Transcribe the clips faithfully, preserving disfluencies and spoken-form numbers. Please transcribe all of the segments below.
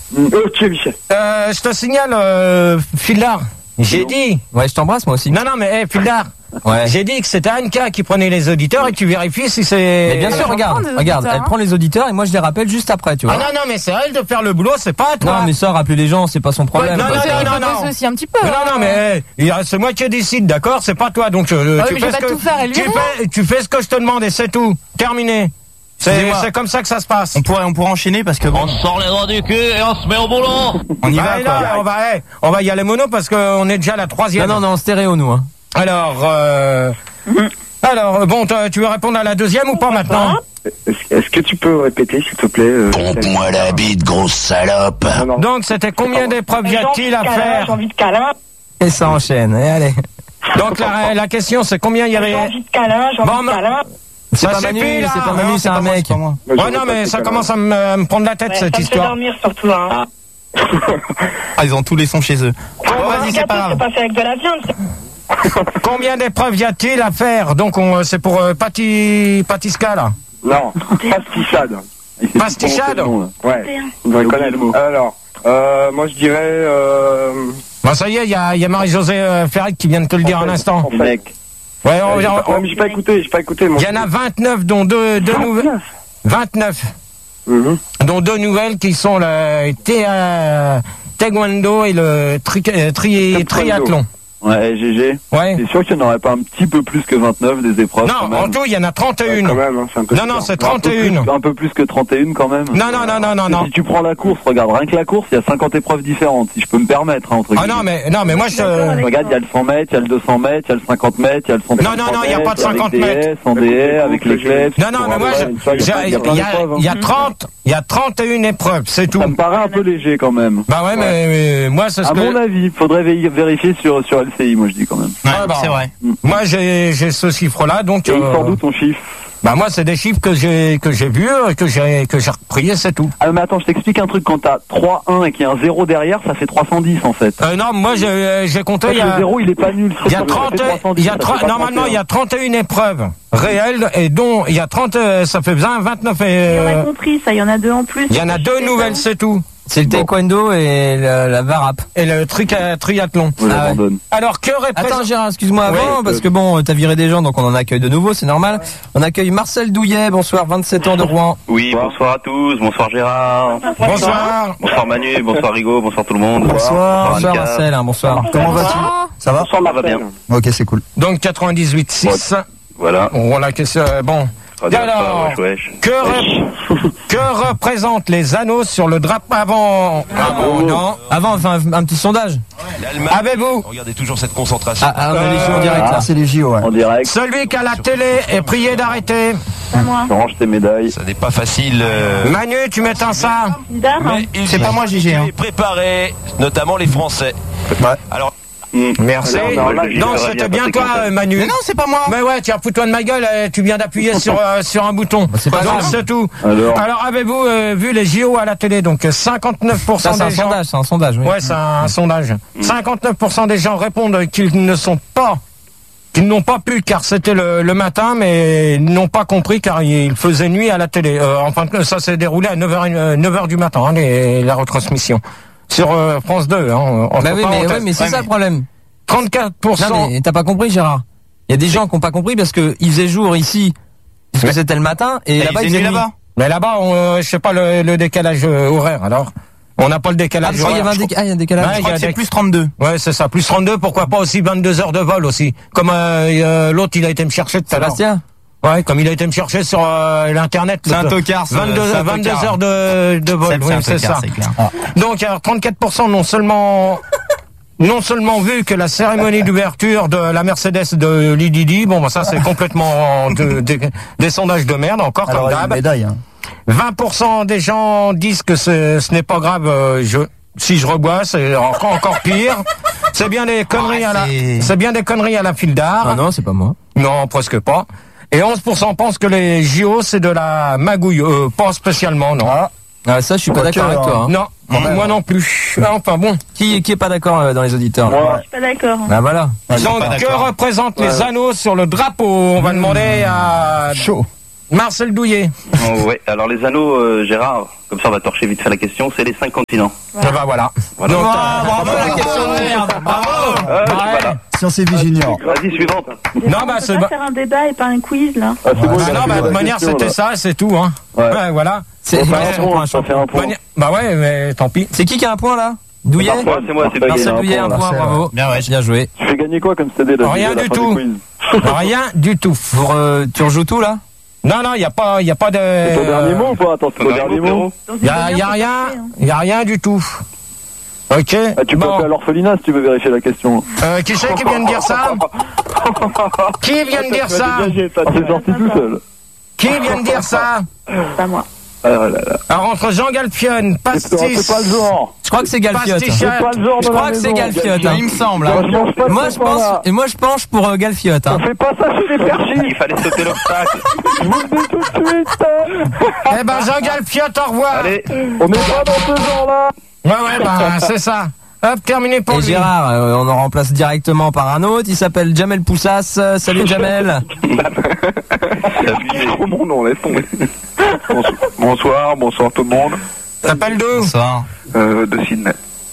Ok, Michel. Euh, je te signale, euh, Fildar. J'ai dit. Ouais, je t'embrasse moi aussi. Non, non, mais hey, Fildar. Ouais. J'ai dit que c'était Anka qui prenait les auditeurs et tu vérifies si c'est. Mais bien sûr, regarde, regarde, elle prend les auditeurs et moi je les rappelle juste après, tu vois. Ah non, non, mais c'est à elle de faire le boulot, c'est pas à toi. Non, mais ça, rappeler les gens, c'est pas son problème. Ouais, non, non, non, non, non. aussi un petit peu. Non, non, mais hey, c'est moi qui décide, d'accord? C'est pas toi, donc euh, Ah tu oui, fais mais je ce vais pas que tout faire et lui tu rien. fais, tu fais ce que je te demande et c'est tout. Terminé. C'est c'est comme ça que ça se passe. On pourrait, on pourrait enchaîner parce que bon. On sort les doigts du cul et on se met au boulot. On y Bah, va, et quoi. là, on va, hey, on va y aller mono parce qu'on est déjà à la troisième. Non, non, non, en stéréo nous. Hein. Alors, euh, alors, bon, tu veux répondre à la deuxième ou pas maintenant? Est-ce est-ce que tu peux répéter, s'il te plaît euh, Pompe-moi la bite, grosse salope. Non, non. Donc, c'était combien d'épreuves y a-t-il à faire? J'ai envie de câlin, Et ça enchaîne, et allez. Donc, la, la question, c'est combien il y j'ai avait? envie de câlin, j'ai envie Bon, de ma- câlin. C'est Ça pas suffit, Manu, là. c'est pas Non, Manu, c'est c'est un pas moi, mec. C'est pas moi. Moi, Ouais, j'aurais non, pas mais été ça câlin. commence à me, me prendre la tête, Ouais, cette ça me fait histoire. dormir surtout, hein. Ah, ils ont tous les sons chez eux. Ah, vas-y, un c'est pas gâteau, grave. c'est pas fait avec de la viande. c'est- Combien d'épreuves y a-t-il à faire? Donc, on, c'est pour euh, Pati, Patiska, là. Non, pastissade. Il s'est Pastissade. prononcé le nom, là. Ouais, vous devez connaître. Alors, euh, moi je dirais... Euh, Bon, ça y est, il y a, il y a Marie-Josée euh, Ferret qui vient de te le dire un instant. En fait, Ouais, on, Euh, j'ai on- pas- on- ouais, mais j'ai pas écouté, j'ai pas écouté. il y en a vingt-neuf, dont deux, deux nouvelles. vingt-neuf. Mhm. Dont deux nouvelles qui sont le thé- euh, taekwondo et le tri, euh, tri- triathlon. Ouais, G G. Ouais. T'es sûr qu'il n'y en aurait pas un petit peu plus que vingt-neuf des épreuves? quand Non, même en tout, il y en a trente et Ouais, une. quand même, hein, c'est un peu Non, non, bizarre. c'est Un peu trente et une. plus- Un peu plus que trente et une quand même. Non, non, non, non, non, Et non. Si tu prends la course, regarde, rien que la course, il y a cinquante épreuves différentes, si je peux me permettre, hein, entre Ah guillemets. non, mais, non, mais moi, je... Regarde, il y a le cent mètres, il y a le deux cents mètres, il y a le cinquante mètres, il y a le cent Non, non, non, il y a pas de cinquante avec mètres. D S, en D S, avec les clefs. Non, non, mais moi, je- j'ai- il y a, il y a trente, il y a trente et une épreuves, c'est tout. Ça me paraît un peu léger quand même. Bah ouais, mais, mais moi, c'est ce À que... mon avis, faudrait vé- vérifier sur, sur L C I, moi je dis quand même. Ouais, Ah, bah, c'est vrai. Moi, j'ai, j'ai ce chiffre-là, donc... Et il euh, sort d'où ton chiffre? Bah moi, c'est des chiffres que j'ai que j'ai vus, euh, que j'ai que j'ai repris, et c'est tout. Ah mais attends, je t'explique un truc, quand t'as trois un et qu'il y a un zéro derrière, ça fait trois cent dix en fait. Euh, non, moi, j'ai j'ai compté... En Il fait, y le a, zéro il est pas nul. il y a Ça fait trente, trois cent dix, il y a ça trente- fait pas normalement, il y a trente et un. trente et une épreuves réelles, et dont il y a trente, euh, ça fait vingt-neuf et... On a euh, compris, ça, il y en a deux en plus. il y en a deux nouvelles, c'est tout. C'est le taekwondo et la, la varap. Et le tri triathlon. On Ah ouais. l'abandonne. Alors, que représente... Attends Gérard, excuse-moi avant, Oui, parce que bon, t'as viré des gens, donc on en accueille de nouveau, c'est normal. On accueille Marcel Douillet, bonsoir, vingt-sept ans de Rouen. Oui, bonsoir à tous, bonsoir Gérard, Bonsoir. bonsoir Manu, bonsoir Rigaud, bonsoir tout le monde. Bonsoir, bonsoir Anka. Marcel, hein, bonsoir. Comment vas-tu? Ça va? Bonsoir, Ça va Marcel. bien. Ok, c'est cool. Donc, quatre-vingt-dix-huit six. Voilà. Bon, la question... euh, Bon. Radio Alors, Alpha, wesh, wesh. que, re- que représentent les anneaux sur le drapeau avant... avant non. Avant, enfin, un, un petit sondage. L'Allemagne. Avez-vous Regardez toujours cette concentration. Ah, ah, on a les jeux en direct Ah, là. c'est les J O, ouais. En direct, celui qui a la télé est prié d'arrêter. Pas moi. tu ranges tes médailles. Ça n'est pas facile. euh, Manu, tu m'éteins ça. Bizarre, hein. mais ils C'est pas ont moi, Gigi, hein. été préparés, notamment les Français. Ouais. Alors, Merci. Alors, non, là, Non, je c'était reviens bien passer toi, contact. euh, Manu. Mais non, c'est pas moi. Mais ouais, tiens, fous-toi de ma gueule, euh, tu viens d'appuyer sur, euh, sur un bouton. c'est pas Donc grave. c'est tout. Alors, Alors avez-vous euh, vu les J O à la télé? Donc euh, cinquante-neuf pour cent Ça, c'est un des gens... sondage, c'est un sondage, oui. Ouais, c'est un sondage. cinquante-neuf pour cent des gens répondent qu'ils ne sont pas, qu'ils n'ont pas pu car c'était le, le matin, mais ils n'ont pas compris car il faisait nuit à la télé. Euh, enfin, ça s'est déroulé à neuf heures du matin, hein, les, la retransmission. Sur euh, France deux, hein. entre Bah oui, mais, parenthèses. ouais, mais c'est Ouais, ça mais- le problème. trente-quatre pour cent. Non, mais t'as pas compris, Gérard. Il y a des gens qui ont pas compris parce que il faisait jour ici, parce que Ouais. c'était le matin, et Et là-bas il il faisait faisait nuit nuit. là-bas. Mais là-bas, on, euh, je sais pas le, le décalage euh, horaire, alors. On n'a pas le Ah, décalage parce qu'il y horaire. avait un, déca- ah, il y a un décalage. Ouais, Je il y crois a que c'est des- plus trente-deux. Ouais, c'est ça. Plus trente-deux, pourquoi pas aussi vingt-deux heures de vol aussi. Comme euh, euh, l'autre, il a été me chercher tout à l'heure. Sébastien. Ouais, comme il a été me chercher sur euh, l'internet. C'est un le- tocard, ça, vingt-deux, c'est un vingt-deux tocard. heures de, de vol, C'est oui, un c'est tocard, ça. c'est clair. Donc, alors, trente-quatre pour cent non seulement, non seulement vu que la cérémonie d'ouverture de la Mercedes de Lididi, bon, bah, ça, c'est complètement de- de- des sondages de merde, encore, Alors, comme il y a une d'hab. médaille, hein. vingt pour cent des gens disent que ce, ce n'est pas grave, euh, je, si je rebois, c'est encore, encore pire. C'est bien des conneries Ah, à la, c'est- c'est bien des conneries à la file d'art. Ah non, c'est pas moi. Non, presque pas. Et onze pour cent pensent que les J O, c'est de la magouille. Euh, pas spécialement, non. Ah, ça, je suis pas Quoique, d'accord avec toi. hein. Non, moi non plus. Enfin bon. Qui, qui est pas d'accord euh, dans les auditeurs là? Je suis pas d'accord. Bah voilà. Donc, pas que d'accord. représentent les anneaux sur le drapeau? On va demander à Chaud. Marcel Douillet. Oh, ouais, alors les anneaux, euh, Gérard, comme ça on va torcher vite fait la question, c'est les cinq continents. Voilà. Bah voilà. Voilà. Donc, Ah, bravo la question de merde. Bravo. Ah, ouais. voilà. Sciences et vie junior. Vas-y, suivante. Non, bah, on c'est peut ba- pas faire un débat et pas un quiz, là. Ah, c'est bon, bah il a non, répondu bah, à de la manière, question, c'était là. ça, c'est tout, hein. Ouais. Ouais, voilà. C'est On fait ouais, un point, ça fait un point. Mani- Bah ouais, mais tant pis. c'est qui qui a un point là? Douillet? C'est moi, c'est moi, c'est Marcel un Douillet, un point, point, Marcel, bravo. Bien, ouais. Bien joué. Tu fais gagner quoi comme C D là, Rien à la du fin tout. quiz Rien du tout. Pour, euh, tu rejoues tout là? Non, non, il n'y a pas, y a pas de. C'est ton dernier mot ou pas? Attends, c'est ton dernier mot. Dans une Il y a, demi-heure, y a faut rien, chercher, hein. il y a rien du tout. Ok. Ah, tu peux Bon. appeler à l'orphelinat si tu veux vérifier la question. Euh, qui c'est qui vient de dire ça? Qui vient de dire ça? Ah, c'est sorti tout seul. Qui vient de dire ça? C'est pas moi. Ah là là. Alors entre Jean Galpionne, C'est pas Pastis, c'est pas le genre. Je crois que c'est Galfiote. Pastichette. C'est pas le genre Je de crois la que c'est maison. Galfiote. Il me semble. Moi, hein. je mange pas de Moi ce je pense, pain-là. et moi je penche pour euh, Galfiote. Hein. On fait pas ça chez les perchis. Il fallait sauter l'obstacle. Je vous le dis tout de suite. eh ben Jean Galpiote, au revoir. Allez, On n'est pas dans ce genre-là. Ouais, ouais, ben c'est ça. Hop, terminé pour Et lui. Gérard, euh, on en remplace directement par un autre. Il s'appelle Jamel Poussas. Euh, Salut Jamel. C'est trop mon nom, laisse tomber. Bonsoir, bonsoir tout le monde. T'appelles d'où? Bonsoir. Euh, de Sydney.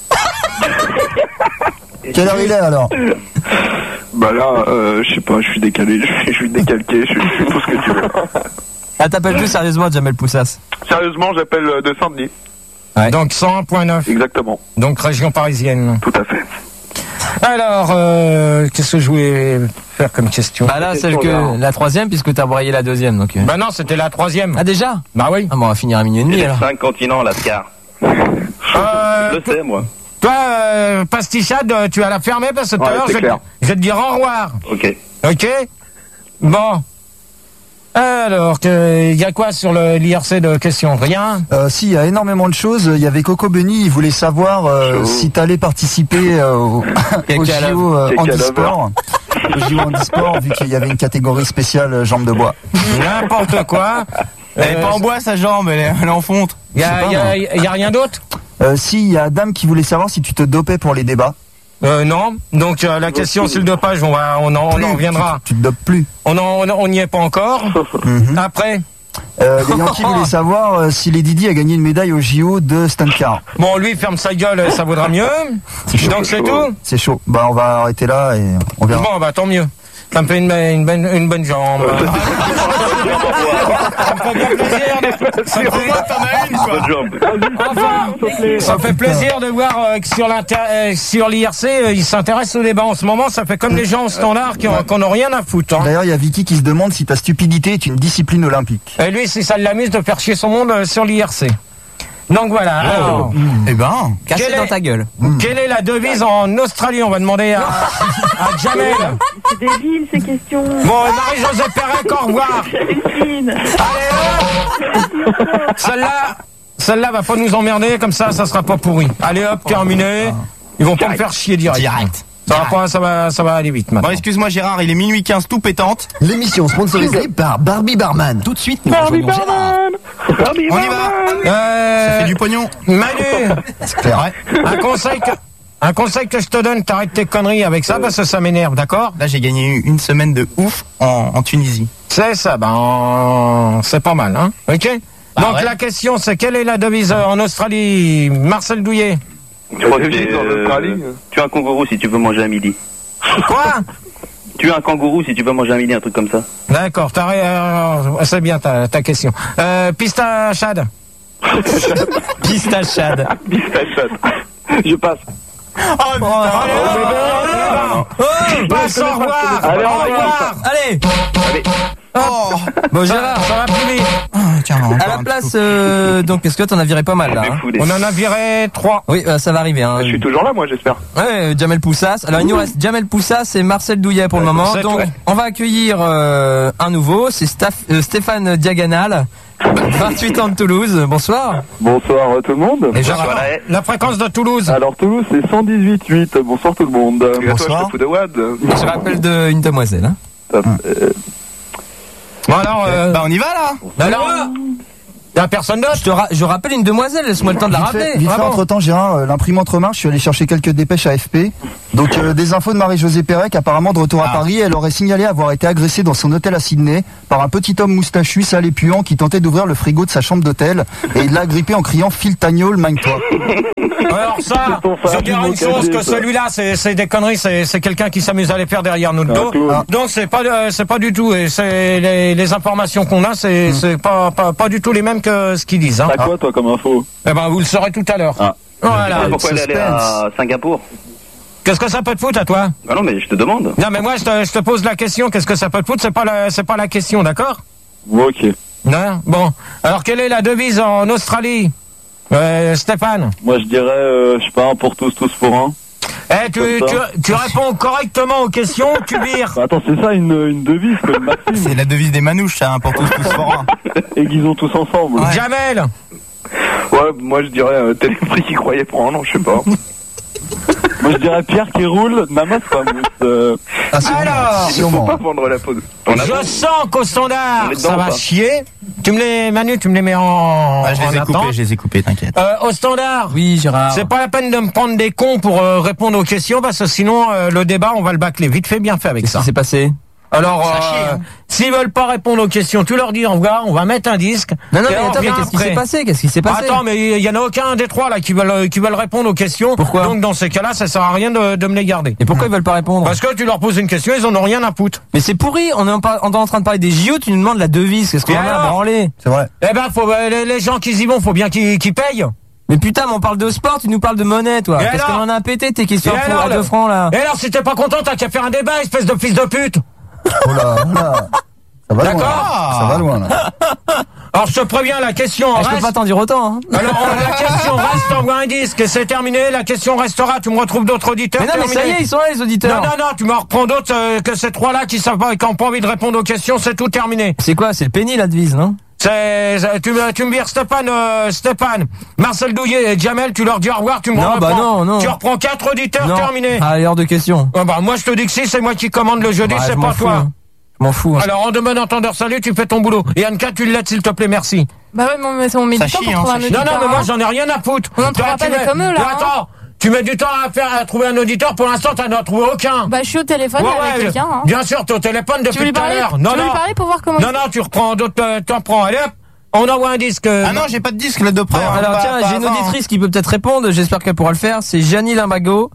Quelle heure il est alors? Bah là, euh, je sais pas, je suis décalé, je suis, je suis décalqué, je suis, je suis tout ce que tu veux. Ah, t'appelles plus sérieusement Jamel Poussas? Sérieusement, j'appelle euh, de Saint-Denis. Ouais. Donc cent un virgule neuf. Exactement, Donc région parisienne. tout à fait. Alors, euh, qu'est-ce que je voulais faire comme question? Bah là, celle que la troisième, puisque t'as broyé la deuxième. Donc. euh. Bah non, c'était la troisième. Ah déjà? Bah oui. Ah bon, on va finir à minuit et demi les alors. cinq continents, Lascar. Euh, Je le sais, moi. toi, euh, Pastichade, euh, tu vas la fermer parce que tout à Ouais, l'heure, c'est je, vais te- clair. je vais te dire au revoir. Ok. Ok? Bon. Alors, il y a quoi sur le l'I R C de questions? Rien? Euh, si, il y a énormément de choses. Il y avait Coco Benny, il voulait savoir euh, Chaud. si t'allais participer euh, au, au Quel J O euh, Quel handisport. Au J O handisport, vu qu'il y avait une catégorie spéciale euh, jambes de bois. N'importe quoi. Elle est pas en bois sa jambe, elle est, elle est en fonte. Il y a, y a- y a rien d'autre? Euh, si, il y a Adam qui voulait savoir si tu te dopais pour les débats. Euh, non. Donc euh, la question sur le dopage, on va, on en, on Plus, en reviendra. Tu, tu te dopes plus. On en, on n'y est pas encore. Mhm. Après. Euh, il y a Yankee qui voulait savoir euh, si Lady Di a gagné une médaille au J O de stunt car. Bon, lui ferme sa gueule, ça vaudra mieux. Donc c'est tout. C'est chaud. Bah, on va arrêter là et on verra. Bon, bah tant mieux. Ça me fait une, une, bonne, une bonne jambe. Ça me fait bien plaisir de... Ça me fait... Bonne jambe. Enfin, ça me fait plaisir de voir euh, que sur l'inter... euh, sur l'I R C, euh, ils s'intéressent au débat en ce moment. Ça fait comme les gens au standard qui ont, qu'on n'a rien à foutre. Hein. D'ailleurs, il y a Vicky qui se demande si ta stupidité est une discipline olympique. Et lui, si ça l'amuse de faire chier son monde euh, sur l'I R C. Donc voilà. Alors, Eh ben. Caché Quel dans est- ta gueule. quelle est la devise en Australie? On va demander à, à Jamel. C'est débile, ces questions. Bon, Marie-Josée Pérec, au revoir. J'hallucine. Allez, hop. Celle-là, celle-là va pas nous emmerder, comme ça, ça sera pas pourri. Allez hop, terminé. Ils vont pas me faire chier direct. Direct. Ça va pas, ça va, ça va aller vite maintenant. Bon, excuse-moi Gérard, il est minuit quinze tout pétante. L'émission sponsorisée par Barbie Barman. Tout de suite, nous rejoignons Gérard. On y va. Euh, Ça fait du pognon. Manu, C'est clair. Ouais. un conseil que, un conseil que je te donne, t'arrêtes tes conneries avec ça parce que ça m'énerve, d'accord? Là, j'ai gagné une semaine de ouf en, en Tunisie. C'est ça, ben, c'est pas mal, hein? Ok? Bah Donc ouais. la question, c'est quelle est la devise euh, en Australie? Marcel Douillet. Je crois que c'est, euh, tu es un kangourou si tu veux manger à midi. Quoi? Tu es un kangourou si tu veux manger à midi, un truc comme ça. D'accord, t'as ré- euh, c'est bien ta, ta question. Euh, pistachade. Pistachade. Je passe. Oh putain. Tu passes, au revoir. Allez, Au au revoir. revoir. Allez. Oh. Bon Ça, Gérard, ça va plus vite. Ah, tiens, encore à la un place, petit coup. euh, donc est-ce que t'en as viré pas mal là hein? Fou, des- On en a viré trois. Oui, euh, ça va arriver. Hein. Je suis toujours là, moi, j'espère. Ouais, Jamel Poussas. Alors il nous reste Jamel Poussas et Marcel Douillet pour le moment. c'est Donc tout. on va accueillir euh, un nouveau, c'est Staph- euh, Stéphane Diagonal, vingt-huit ans de Toulouse. Bonsoir. Bonsoir euh, tout le monde. Et genre, Voilà. la fréquence de Toulouse. Alors Toulouse, c'est cent dix-huit virgule huit. Bonsoir tout le monde. Bonsoir. de Wad. Je rappelle de une demoiselle. Hein. Top. Euh, Bon alors, euh, Bah, on y va là. alors, Y a personne d'autre? Je te ra- je rappelle une demoiselle, laisse-moi le temps de la Vite rappeler. fait, vite Ah fait, bon entre temps, Gérard, euh, l'imprimante remarche, je suis allé chercher quelques dépêches à F P. Donc, euh, des infos de Marie-Josée Pérec, apparemment de retour à Ah. Paris, elle aurait signalé avoir été agressée dans son hôtel à Sydney par un petit homme moustachu, sale et puant, qui tentait d'ouvrir le frigo de sa chambre d'hôtel, et il l'a agrippé en criant « Phil Tagnol, magne-toi ». Alors ça, ton frère je dirais qui une nous chose, cachait, que ça. celui-là, c'est c'est des conneries, c'est c'est quelqu'un qui s'amuse à les faire derrière notre Ah, dos. Claude. Donc c'est pas euh, c'est pas du tout, et c'est les, les informations qu'on a, c'est c'est pas, pas pas du tout les mêmes que ce qu'ils disent. Hein. T'as quoi, toi, comme info? Eh ben vous le saurez tout à l'heure. Ah. Voilà. Pourquoi elle est allée à Singapour? Qu'est-ce que ça peut te foutre à toi? Ah non, mais je te demande. Non mais moi je te, je te pose la question, qu'est-ce que ça peut te foutre? C'est pas la c'est pas la question, d'accord? Bon, ok. Non. Bon. Alors quelle est la devise en Australie, euh, Stéphane? Moi, je dirais, euh, je sais pas, un pour tous, tous pour un. Eh, tu, Comme tu, ça. tu réponds correctement aux questions, tu vires. Bah, attends, c'est ça une, une devise, quoi, une maxime. C'est la devise des manouches, ça, hein, pour tous, tous pour un. Aiguisons tous ensemble. Ouais. Jamel. Ouais, moi je dirais euh, Téléprix qui croyait prendre, je sais pas. Moi, je dirais Pierre qui roule, Namas, pas mousse. Euh... Ah, sûrement, Alors, Il faut sûrement. pas vendre la peau. On a Je sens qu'au standard, On est dedans ça ou va pas chier. Tu me les, Manu, tu me les mets en, Ah, je en les ai attente. coupés, je les ai coupés, t'inquiète. Euh, au standard, Oui, Gérard. c'est pas la peine de me prendre des cons pour euh, répondre aux questions, parce que sinon, euh, le débat, on va le bâcler. Vite fait, bien fait avec Qu'est-ce ça. qui s'est passé? Alors, Ça euh, chie, hein. s'ils veulent pas répondre aux questions, tu leur dis au revoir, on va mettre un disque. Non, non, et mais on attends, mais revient qu'est-ce qui après. s'est passé? Qu'est-ce qui s'est passé? Attends, mais il y en a aucun des trois là qui veulent qui veulent répondre aux questions. Pourquoi? Donc dans ces cas-là, ça sert à rien de, de me les garder. Et pourquoi ils veulent pas répondre? Parce que tu leur poses une question, ils en ont rien à foutre. Mais c'est pourri, on est, en, par- on est en train de parler des J O, tu nous demandes la devise, qu'est-ce qu'on Et en a à alors branler? C'est vrai. Eh ben, faut, euh, les, les gens qui y vont, faut bien qu'ils qu'ils payent. Mais putain, mais on parle de sport, tu nous parles de monnaie, toi. Et Qu'est-ce alors qu'on en a à péter, tes questions Et pour alors, à deux le- francs, là? Et alors, si t'es pas content, t'as qu'à faire un débat, espèce de fils de pute. Oh là, oh là. Ça va loin. D'accord. Ça va loin, là. Alors, je te préviens, la question Ah, je peux reste. pas t'en dire autant, hein. Alors, euh, la question reste, t'envoies un disque et c'est terminé. La question restera, tu me retrouves d'autres auditeurs. Mais non, mais ça y terminé. est, ils sont là, les auditeurs. Non, non, non, tu m'en reprends d'autres euh, que ces trois-là qui savent pas et qui n'ont pas envie de répondre aux questions, c'est tout terminé. C'est quoi? C'est le penny, la devise, non? C'est, c'est- tu me, tu me vires Stéphane, euh, Stéphane, Marcel Douillet et Jamel, tu leur dis au revoir, tu me Non, reprends. bah non, non. Tu reprends quatre auditeurs, Non. terminé. Allez, hors de question. Ah bah, moi, je te dis que si, c'est moi qui commande le jeudi, Bah, c'est je m'en pas fous, toi. hein. Je m'en fous, hein. Alors, en de bon entendeur, salut, tu fais ton boulot. Et Anka, tu l'aides, s'il te plaît, merci. Bah ouais, mais on met Ça du temps chie, pour hein, trouver ça un chie. auditeur. Non, non, mais moi, hein. j'en ai rien à foutre. On n'en Toi, trouvera tu pas des mets- comme eux, là, Mais hein. attends, tu mets du temps à faire, à trouver un auditeur, pour l'instant, t'en as trouvé aucun. Bah je suis au téléphone Ouais, avec ouais, quelqu'un. Hein. Bien sûr, t'es au téléphone Tu veux depuis lui tout à parler l'heure. Tu Non, veux lui non. parler pour voir comment Non, il- non, tu reprends d'autres, euh, t'en prends. Allez hop, on envoie un disque. euh, Ah non, j'ai pas de disque là de près. Bon, hein, alors pas- tiens, pas j'ai une avant, auditrice qui peut peut-être répondre, j'espère qu'elle pourra le faire, c'est Gianni Limbago,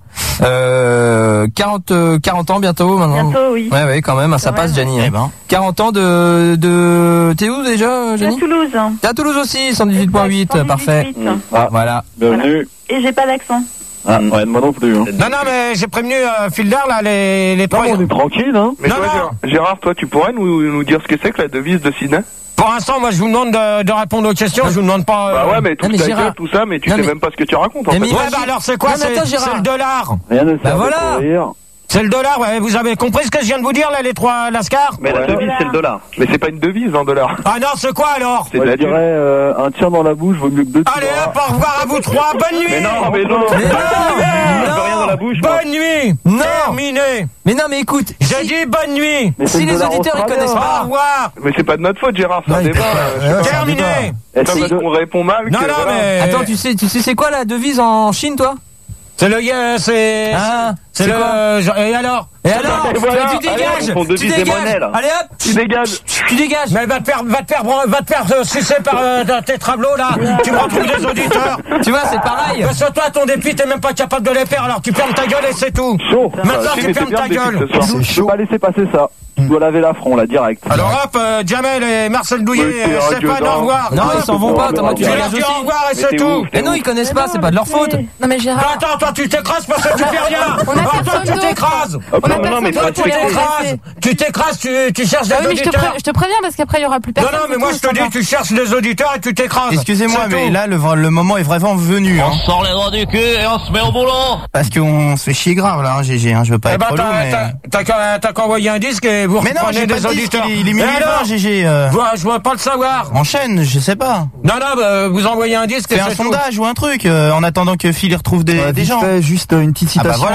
euh, quarante, euh, quarante ans bientôt maintenant. Bientôt, oui. Ouais, ouais, quand même, ça Ouais. passe, Gianni. hein. hein. Eh ben. quarante ans de, de, t'es où déjà, À Gianni? Toulouse. T'es à Toulouse aussi, cent dix-huit point huit, cent dix-huit parfait. huit. Ah, Voilà. bienvenue. Et j'ai pas d'accent. Ah, ouais, moi non plus. Hein. Non, non, mais j'ai prévenu euh, Filder, là, les, les Non, trois. mais on est tranquille, hein. Mais Non, toi, non. Gérard, Gérard, toi, tu pourrais nous, nous dire ce que c'est que la devise de Sydney? Pour l'instant, moi, je vous demande de, de répondre aux questions, je vous demande pas. euh, Bah ouais, mais tout non, mais ta Gérard- gueule, tout ça, mais tu Non, sais mais- même pas ce que tu racontes, en Mais fait. mais- Ouais, bah alors, c'est quoi? Non, mais C'est attends, Gérard. c'est le dollar. Rien ne sert Bah de voilà. courir. C'est le dollar, ouais. Vous avez compris ce que je viens de vous dire, là, les trois Lascar? Mais la Ouais. devise, c'est le dollar. Mais c'est pas une devise, un dollar. Ah non, c'est quoi alors? C'est de Moi, la je dirais thune. euh, un tir dans la bouche vaut mieux que deux tirs. Allez dans hop, au revoir à vous trois, bonne nuit! Mais non, mais non. Mais non, Je veux rien dans la bouche, moi. Bonne nuit! Non. Terminé! Mais non, mais écoute, J'ai si, dit bonne nuit! Mais c'est si le les dollar auditeurs ils australien. connaissent Au pas, revoir! Mais c'est pas de notre faute, Gérard, c'est Non, un il débat. peut pas. euh, je sais Ouais, pas. c'est un Terminé! Et Comme si- on répond mal, Non, que non, voilà. mais. attends, tu sais, tu sais c'est quoi la devise en Chine, toi? C'est le yen, c'est. Ah, c'est c'est le. quoi je- Et alors? Et alors, Et voilà, tu allez, dégages, ils font tu devise des dégages, monnaies, là. allez hop, Tu dégages. tu dégages. Mais va te faire, va te faire, va te faire euh, sucer par euh, dans tes tableaux là. Tu me retrouves des auditeurs. Tu vois, c'est pareil. Parce que toi, ton défi, t'es même pas capable de les faire, alors tu fermes ta gueule et c'est tout. Chaud. Maintenant, Ah, si, tu mais fermes c'est bien ta le défi gueule. ce soir. C'est Je peux chaud. pas laisser passer ça. Tu dois laver l'affront, là, direct. Alors hop, euh, Jamel et Marcel Douillet, Oui, c'est et radio Stéphane, d'or. au revoir. Non, ils s'en vont pas, Thomas, tu Tu leur dégages dis aussi. au revoir et Mais c'est t'es tout. ouf, Mais non, ils connaissent pas, c'est pas de leur faute. Non mais Gérard. Bah, attends, toi, tu t'écrases parce que tu fais rien. On a Alors, toi, personne tu d'autre. t'écrases. On a non, non, personne mais Toi, d'autre tu pour les t'écrases. remplacer. Tu t'écrases, tu, tu cherches des Ah oui, mais je te, auditeurs. pré- je te préviens parce qu'après il y aura plus Non, personne. non, mais c'est moi tout, je te ça dis, va. tu cherches des auditeurs et tu t'écrases. Excusez-moi, C'est mais tout. là, le, le moment est vraiment venu. Hein, sort les doigts du cul et on se met au boulot. parce qu'on se fait chier grave là, hein, G G. Hein, je veux pas Eh être ben, relou, t'as, mais. t'as, t'as qu'à, t'as qu'à envoyer un disque et vous Mais non, reprenez j'ai pas des de disque, auditeurs. il est, il est minuit Et alors vingt, G G. Euh, Voilà, je veux pas le savoir. enchaîne, je sais pas. Non, non, bah, vous envoyez un disque et Fais un c'est tout. sondage ou un truc, euh, en attendant que Phil y retrouve des, Ouais, des vite gens. fait, juste euh, une petite Ah bah citation voilà. de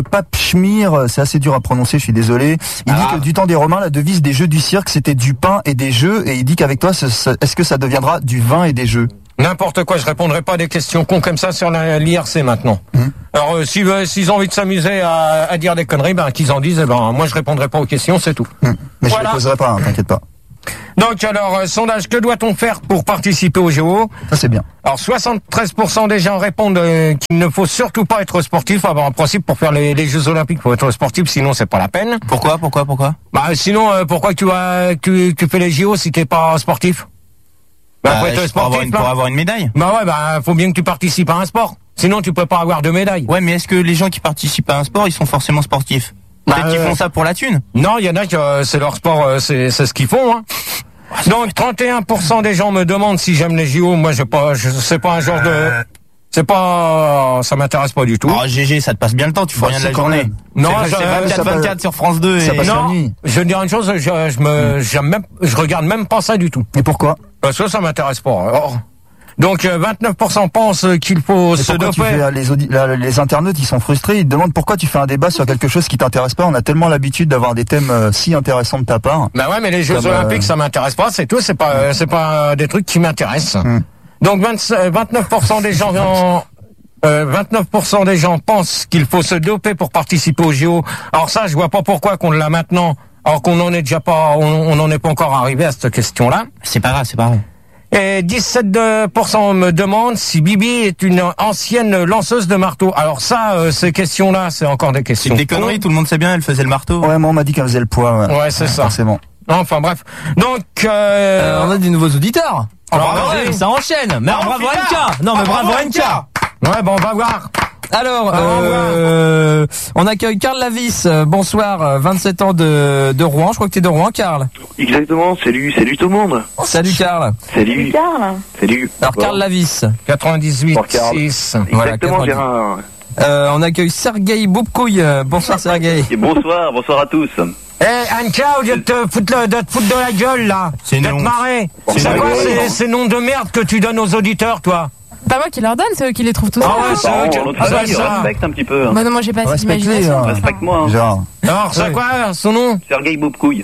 Pape Schmir, c'est assez dur à prononcer, je suis désolé. Il Ah. dit que du temps des Romains, la devise des jeux du cirque, c'était du pain et des jeux, et il dit qu'avec toi, ce- ce- est-ce que ça deviendra du vin et des jeux? N'importe quoi, je répondrai pas à des questions cons comme ça sur l'I R C maintenant. Hum. Alors euh, s'ils veulent- s'ils ont envie de s'amuser à, à dire des conneries, ben qu'ils en disent, eh ben moi je répondrai pas aux questions, c'est tout. Hum. Mais Voilà. je les poserai pas, hein, t'inquiète pas. Donc alors, euh, sondage, que doit-on faire pour participer au Géo? Ça c'est bien. Alors soixante-treize pour cent des gens répondent euh, qu'il ne faut surtout pas être sportif. Enfin, bon, en principe, pour faire les, les Jeux Olympiques, il faut être sportif, sinon c'est pas la peine. Pourquoi, pourquoi, pourquoi? Bah sinon, euh, pourquoi tu vas tu, tu fais les J O si t'es pas sportif? Bah, faut Bah, être c'est pour avoir sportif. une, hein. pour avoir une médaille. Bah ouais, bah faut bien que tu participes à un sport. Sinon, tu peux pas avoir de médaille. Ouais, mais est-ce que les gens qui participent à un sport, ils sont forcément sportifs? Bah, Peut-être qu'ils euh, font ça pour la thune. Non, il y en a qui euh, c'est leur sport, euh, c'est c'est ce qu'ils font. Hein. Donc trente et un pour cent des gens me demandent si j'aime les J O. Moi, je pas, je c'est pas un genre de, c'est pas, ça m'intéresse pas du tout. Oh, G G, ça te passe bien le temps, tu fais Bah, rien de c'est la quand journée. même. Non, c'est je- c'est ça vingt-quatre passe- vingt-quatre sur France deux. ça et... passe la non, nuit. je vais te dire une chose, je, je me, j'aime même, je regarde même pas ça du tout. Et pourquoi? Parce que ça m'intéresse pas. Alors, donc euh, vingt-neuf pour cent pensent qu'il faut Et se pourquoi tu doper. fais, euh, les, audi- là, les internautes, ils sont frustrés, ils te demandent pourquoi tu fais un débat sur quelque chose qui t'intéresse pas. On a tellement l'habitude d'avoir des thèmes euh, si intéressants de ta part. Bah ouais, mais les Jeux Comme, euh, Olympiques, ça m'intéresse pas, c'est tout, c'est pas, euh, c'est pas euh, des trucs qui m'intéressent. Hmm. Donc vingt, euh, vingt-neuf pour cent des gens, en- euh, vingt-neuf pour cent des gens pensent qu'il faut se doper pour participer aux J O. Alors ça, je vois pas pourquoi qu'on l'a maintenant, alors qu'on en est déjà pas, on, on n'en est pas encore arrivé à cette question-là. C'est pas grave, c'est pas grave. Et dix-sept pour cent me demandent si Bibi est une ancienne lanceuse de marteau. Alors ça, euh, ces questions-là, c'est encore des C'est questions. des conneries, tout le monde sait bien, elle faisait le marteau. Ouais, moi on m'a dit qu'elle faisait le poids. Ouais, Ouais, c'est ça. Forcément. Enfin bref. Donc, euh, Euh, on a des nouveaux auditeurs. Alors, Ah vas-y. ouais, ça enchaîne. Mais Ah, bravo putain. N K. Non, mais Ah, bravo bravo, N K. N K. ouais, bon, on va voir. Alors, Ah, euh, on accueille Karl Lavis. Euh, Bonsoir, euh, vingt-sept ans de, de Rouen. Je crois que t'es de Rouen, Karl. Exactement, salut, salut tout le monde. Salut, Karl. Salut, Carl. salut. Alors, Bon. Karl Lavis. quatre-vingt-dix-huit Bon, Karl. six. Voilà, Exactement, quatre-vingt-dix. Gérard. Euh, on accueille Sergei Boubkouille. Euh, Bonsoir, Sergei. Et bonsoir, bonsoir à tous. Eh, Anka, au lieu de te foutre, le- de te foutre de la gueule, là, C'est de te une honte. marrer, C'est c'est une quoi honte. ces, ces noms de merde que tu donnes aux auditeurs, toi? Pas moi qui leur donne, c'est eux qui les trouvent tous. Ah ouais, c'est Bon, vrai que- l'autre ah, fois, bah, il ça. respecte un petit peu. hein. Bah non, moi j'ai pas assez Respecte-les, d'imagination. hein. Respecte-moi. Hein. Genre, Alors, c'est quoi son nom? Sergei Boubkouille.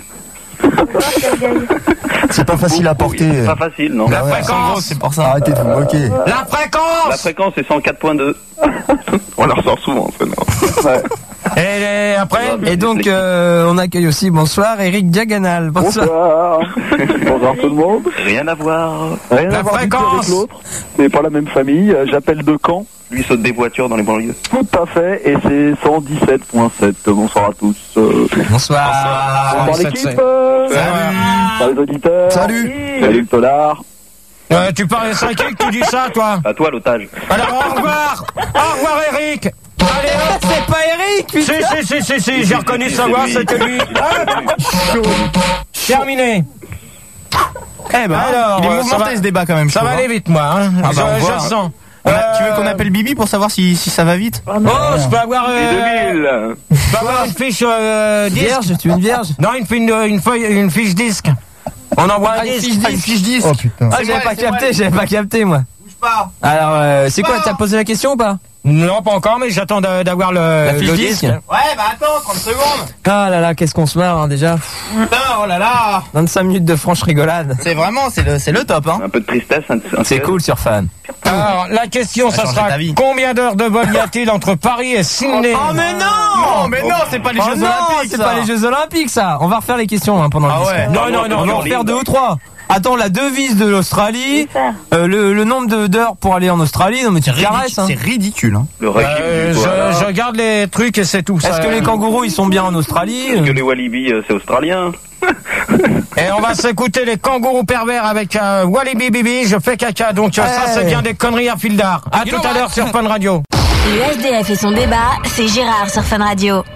c'est pas facile à porter. C'est pas facile, non. La ouais, fréquence. C'est pour ça. Arrêtez de vous moquer. La La fréquence. fréquence est cent quatre point deux. On la ressort souvent, ça, non. Ouais. Et les- après? Et donc, euh, on accueille aussi, bonsoir, Eric Diagonal. Bonsoir. Bonsoir. Bonsoir tout le monde. Rien à voir. Rien La à voir du tout fréquence. avec l'autre. C'est pas la même famille. Euh, J'appelle de Caen. Lui saute des voitures dans les banlieues. Tout à fait. Et c'est cent dix-sept point sept. Bonsoir à tous. Euh, Bonsoir. bonsoir sept, l'équipe. c'est- euh, Salut. Salut les auditeurs. Salut. Salut le tolard. Euh, tu parles, c'est à qui que tu dis ça, toi? À toi l'otage. Alors, au revoir. Au revoir, Eric. Allez, hop. C'est pas Eric, Si, putain. si, si, si, si, j'ai reconnu sa c'est voix, lui. c'était lui. Ah, terminé. Eh ben, Alors, il est euh, ça mouvementé va- ce débat quand même. Ça je va trouve, aller vite, moi. Hein. Ah bah, je, on je voit, le hein. sens. On a- Tu veux qu'on Euh, appelle Bibi pour savoir si, si ça va vite? Oh, je peux avoir, Et euh, deux mille. je peux avoir une fiche euh, disque. Vierge, tu veux une vierge? Non, une, fi- une, une feuille, une fiche disque. On envoie un Ah, une disque. fiche Ah, une disque. fiche disque. Oh putain. Ah, C'est j'avais vrai, pas c'est capté, vrai. j'avais pas capté, moi. Bouge pas. Alors, euh, c'est quoi, t'as posé la question ou pas? Non, pas encore, mais j'attends de- d'avoir le, La fiche le disque. disque. Ouais, bah attends, trente secondes. Ah là là, qu'est-ce qu'on se marre, hein, déjà. Putain, oh là là. vingt-cinq minutes de franche rigolade. C'est vraiment, c'est le, c'est le top, hein. Un peu de tristesse. Un, un C'est cool sur Fan. Alors, la question, Ça ça a changé sera ta vie. combien d'heures de vol y a-t-il entre Paris et Sydney? Oh mais non! Non, mais non, c'est pas les Oh Jeux non, Olympiques, c'est ça. pas les Jeux Olympiques, ça. On va refaire les questions hein, pendant le Ah disque. ouais. Non, non, non, On va non. en refaire deux ou trois. Attends, la devise de l'Australie, Faire. euh, le, le nombre de- d'heures pour aller en Australie, non mais tu te caresses. Hein. C'est ridicule, hein. Le régime Euh, du je, koala. je regarde les trucs et c'est tout. Est-ce ça. que les kangourous ils sont bien en Australie? Est-ce que les Walibi, euh, c'est australien? Et on va s'écouter les kangourous pervers avec un Walibi Bibi, je fais caca. Donc euh, ça, Hey. c'est bien des conneries à fil d'art. À tout à l'heure sur Fun Radio. Le S D F et son débat, c'est Gérard sur Fun Radio.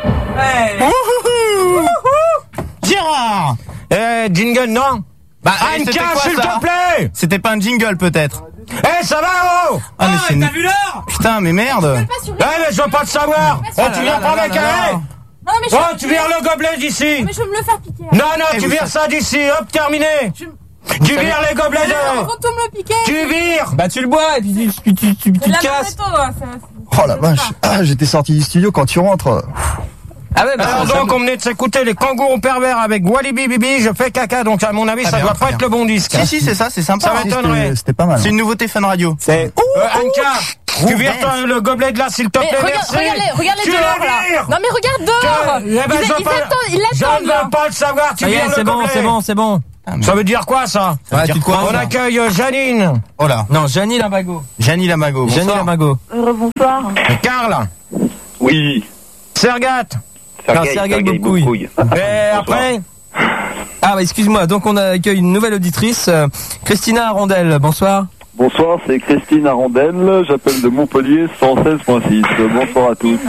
Gérard. Eh, jingle, non? Bah, eh, Anka, c'était quoi, s'il ça te plaît! C'était pas un jingle, peut-être. Eh, ça va, oh! Ah, mais c'est une- Putain, mais merde. Eh, mais je veux pas te savoir! Oh, tu viens pas avec là, là, un... là. Non, mais je Oh, tu vires le gobelet d'ici! Mais je veux me le faire piquer. Non, non, Eh, tu vous vires ça d'ici, hop, terminé! Tu vires les gobelets de... Avant de me le piquer. Tu vires! Bah tu le bois et puis tu, tu, tu, tu, tu C'est de te la casses. Maréto, hein, ça. Oh la vache. Ah, j'étais sorti du studio quand tu rentres. Ah ouais, bah, Alors ça- donc on venait de s'écouter les kangourous pervers avec Walibi Bibi, je fais caca, donc à mon avis Ah, ça bien, doit très pas être bien. le bon disque. Si, si, c'est ça, c'est sympa. Ça hein. m'étonnerait. C'était c'était pas mal. C'est une nouveauté Fun Radio. C'est Euh, Anka, tu vires ton- le gobelet de là s'il te Mais plaît, regarde, merci. regarde les, regarde les Tu dehors le là. vires. Non mais regarde dehors. Que- eh ben, Ils, je veux ils pas- attendent, ils Je l'attendent ne là. veux pas le savoir, tu Ça y vires est, le c'est bon, gobelet. c'est bon, c'est bon. Ça veut dire quoi ça? Ça veut Ouais, dire tu quoi, crois, On ça accueille euh, Janine. Oh là. Non, Janie Lamago. Janie Lamago. Janie bonsoir. Lamago. Rebonsoir. Karl, Oui. Sergat. Non, Sergueï Boubcouille. Et après Ah bah excuse-moi, donc on accueille une nouvelle auditrice, euh, Christina Arondel, bonsoir. Bonsoir, c'est Christine Arondel, j'appelle de Montpellier cent seize point six. Bonsoir à tous.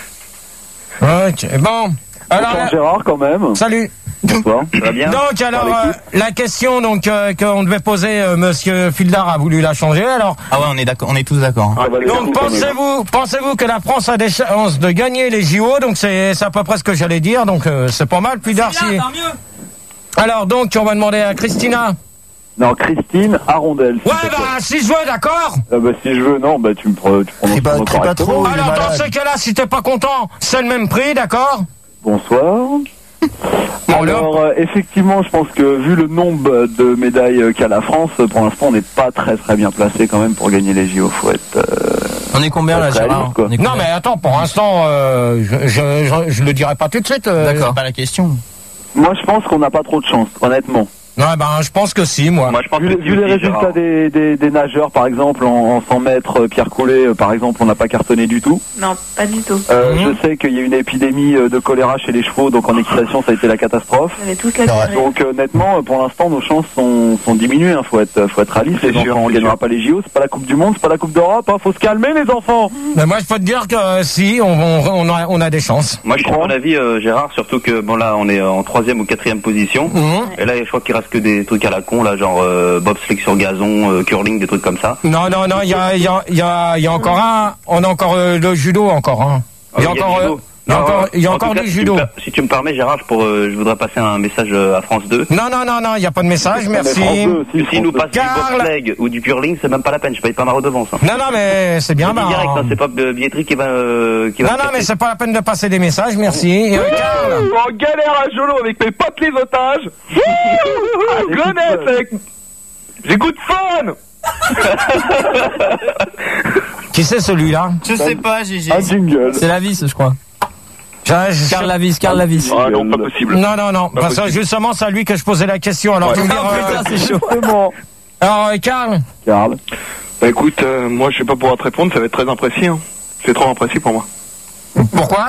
Ok, bon. Alors, Bonsoir là- Gérard quand même. salut. Bonsoir. Ça va bien? Donc alors Par euh, l'équipe. la question donc euh, qu'on devait poser, euh, Monsieur Fildar a voulu la changer. Alors Ah ouais, on est d'accord, on est tous d'accord. Ah, bah, les donc coups, quand même. pensez-vous pensez-vous que la France a des chances de gagner les J O? Donc c'est c'est à peu près ce que j'allais dire. Donc euh, c'est pas mal. Fildar si. Alors donc on va demander à Christina. Non, Christine Arondel. s'il Ouais te plaît. bah si je veux, d'accord. Ah bah si je veux, non, bah tu me pre- tu prononces Crie pas- ton nom crie pas correctement. trop. il est Alors dans malade. ce cas-là, si t'es pas content, c'est le même prix, d'accord? Bonsoir. Bon, là- Alors euh, effectivement, je pense que vu le nombre de médailles euh, qu'a la France, pour l'instant, on n'est pas très très bien placé quand même pour gagner les J O. Faut être. euh, On est combien là, Très Gérard réaliste, quoi. On est Non combien mais attends, pour l'instant, euh, je, je, je, je le dirai pas tout de suite. euh. D'accord. C'est pas la question. Moi, je pense qu'on n'a pas trop de chance, honnêtement. Ouais ben je pense que si, moi. Moi, je pense Vu, que les- si vu les aussi, résultats Gérard. des, des, des nageurs, par exemple, en, en cent mètres, euh, Pierre Collet, euh, par exemple, on n'a pas cartonné du tout. Non, pas du tout. Euh, Mhm. Je sais qu'il y a une épidémie euh, de choléra chez les chevaux, donc en équitation, ça a été la catastrophe. Vous avez tous la Ouais. carré. Donc euh, honnêtement, euh, pour l'instant, nos chances sont, sont diminuées. Hein. Faut être, faut être réaliste. C'est Les sûr, enfants, on c'est gagnera sûr. pas les J O, c'est pas la Coupe du Monde, c'est pas la Coupe d'Europe. Hein. Faut se calmer, les enfants. Mais moi je peux te dire que euh, si, on, on, on, a, on a des chances. Moi, je suis de ton avis, euh, Gérard, surtout que, bon, là, on est en troisième ou quatrième position. Mhm. Et là, je crois qu'il reste que des trucs à la con, là, genre euh, bobsleigh sur gazon, euh, curling, des trucs comme ça. Non, non, non, il y a, il y, a, il y, a, il y a encore un, on a encore euh, le judo encore. Hein. Il y a Ah oui, encore, du euh, judo. il y a Non, encore, il y a en encore tout cas, du si tu judo. me per- Si tu me permets, Gérard, je, pour, euh, je voudrais passer un message euh, à France deux. Non, non, non, non, il n'y a pas de message, merci. Mais France deux aussi, S'ils France nous deux. passent du Karl. bobsleigh ou du curling, c'est même pas la peine, je paye pas ma redevance. Hein. Non, non, mais c'est bien, Je dis bah, direct, hein, c'est pas de billetterie qui va, euh, qui va non, se non, mais casser. c'est pas la peine de passer des messages, merci. Euh, Karl, En galère à Jolo avec mes potes les otages. Gonesse avec. J'écoute Fun. qui c'est celui-là? Je sais pas, Gégé. Un jingle. C'est la vis, je crois. Je- je- Carl Lavis, Carl Lavis. Ah non, pas possible. Non, non, non, Pas parce que possible. justement, c'est à lui que je posais la question. Alors, tu me dis, Ah, euh, putain, c'est chaud. Justement. alors, euh, Karl, Karl. Bah écoute, euh, moi je vais pas pouvoir te répondre, ça va être très imprécis. Hein. C'est trop imprécis pour moi. pourquoi?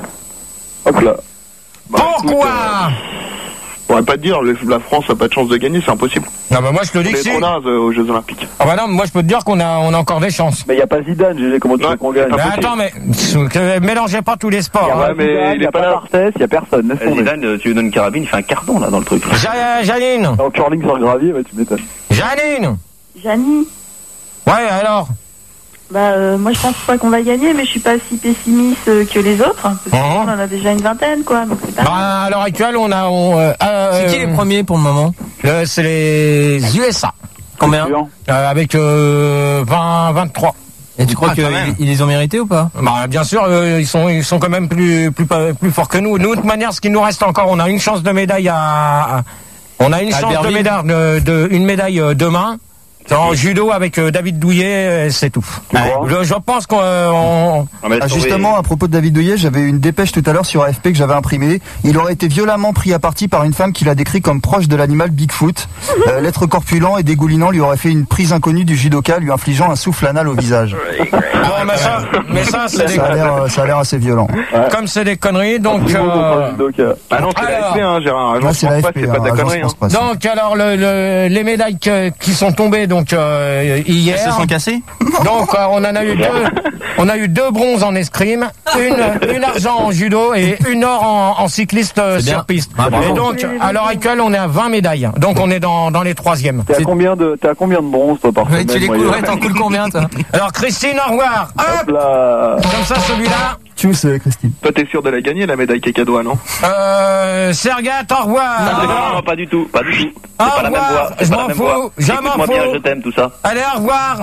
Hop là. Bah, écoute, Pourquoi? euh, je pourrais pas te dire, le- la France a pas de chance de gagner, c'est impossible. Non, bah moi je te On dis que est si. trop naze euh, aux Jeux Olympiques. Ah bah non, moi je peux te dire qu'on a, on a encore des chances. Mais y a pas Zidane, Gégé, comment tu Ouais, veux qu'on gagne? c'est Mais pas possible. attends, mais que- mélangez pas tous les sports. Y a hein. pas Ouais, mais Zidane, il y est a pas pas là. Barthès, y a personne. Laisse Eh, tomber. Zidane, euh, tu lui donnes une carabine, il fait un carton, là, dans le truc. Ja- Janine, En curling sur le gravier, ouais, tu m'étonnes. Janine. Janie, Ouais, alors. bah euh, moi je pense pas qu'on va gagner, mais je suis pas si pessimiste euh, que les autres. Parce que Mhm. on en a déjà une vingtaine, quoi. Donc c'est pas mal. Bah, à l'heure actuelle, on a, on, euh, euh, C'est qui les premiers pour le moment? le- C'est les U S A. Combien? Sûr. Euh, avec euh, vingt, vingt-trois. Et tu crois Ah, quand qu'ils même. ils les ont mérités ou pas? Bah, bien sûr, euh, ils sont, ils sont quand même plus, plus, plus forts que nous. Nous, de toute manière, ce qui nous reste encore, on a une chance de médaille à, à- on a une chance de Albertville. médaille, de, de- une médaille euh, demain. En judo avec euh, David Douillet, euh, c'est tout. crois Je, je pense qu'on, euh, on- On va Ah, sauver- justement, à propos de David Douillet, j'avais une dépêche tout à l'heure sur A F P que j'avais imprimée. Il aurait été violemment pris à partie par une femme qu'il a décrit comme proche de l'animal Bigfoot. Euh, L'être corpulent et dégoulinant lui aurait fait une prise inconnue du judoka, lui infligeant un souffle anal au visage. Bon, mais ça, mais ça, c'est des, Ça a l'air, euh, ça a l'air assez violent. comme c'est des conneries, donc, Dis-moi contre euh, un judoka. Ah non, c'est Alors. la F P, hein, Gérard. Là, Agence c'est la France F Presse, P. c'est pas de la hein, connerie. Agence Hein. France Presse. donc alors le, le- les médailles que- qui sont tombées donc euh, hier. Elles se sont cassées? Donc euh, on en a eu deux, on a eu deux bronzes en escrime, une, une argent en judo et une or en, en cycliste euh, C'est bien. sur piste. Ah, bravo. et donc à l'heure actuelle on est à vingt médailles. Donc on est dans, dans les troisièmes. T'es à combien de, t'es à combien de bronze, toi, par Ouais, semaine, tu les moyenne coulerais, t'en coules combien, toi? Alors Christine, au revoir. Hop Hop, là. comme ça celui-là. Tchuss, euh, Christine. Toi, t'es sûr de la gagner, la médaille Cacadois, non? Euh, Sergat, au revoir. Non, non, pas du tout, pas du tout. Au C'est pas la même revoir. voix. c'est Je pas la m'en même fous, voix. je m'en Écoute-moi bien, fous. je t'aime, tout ça. Allez, au revoir.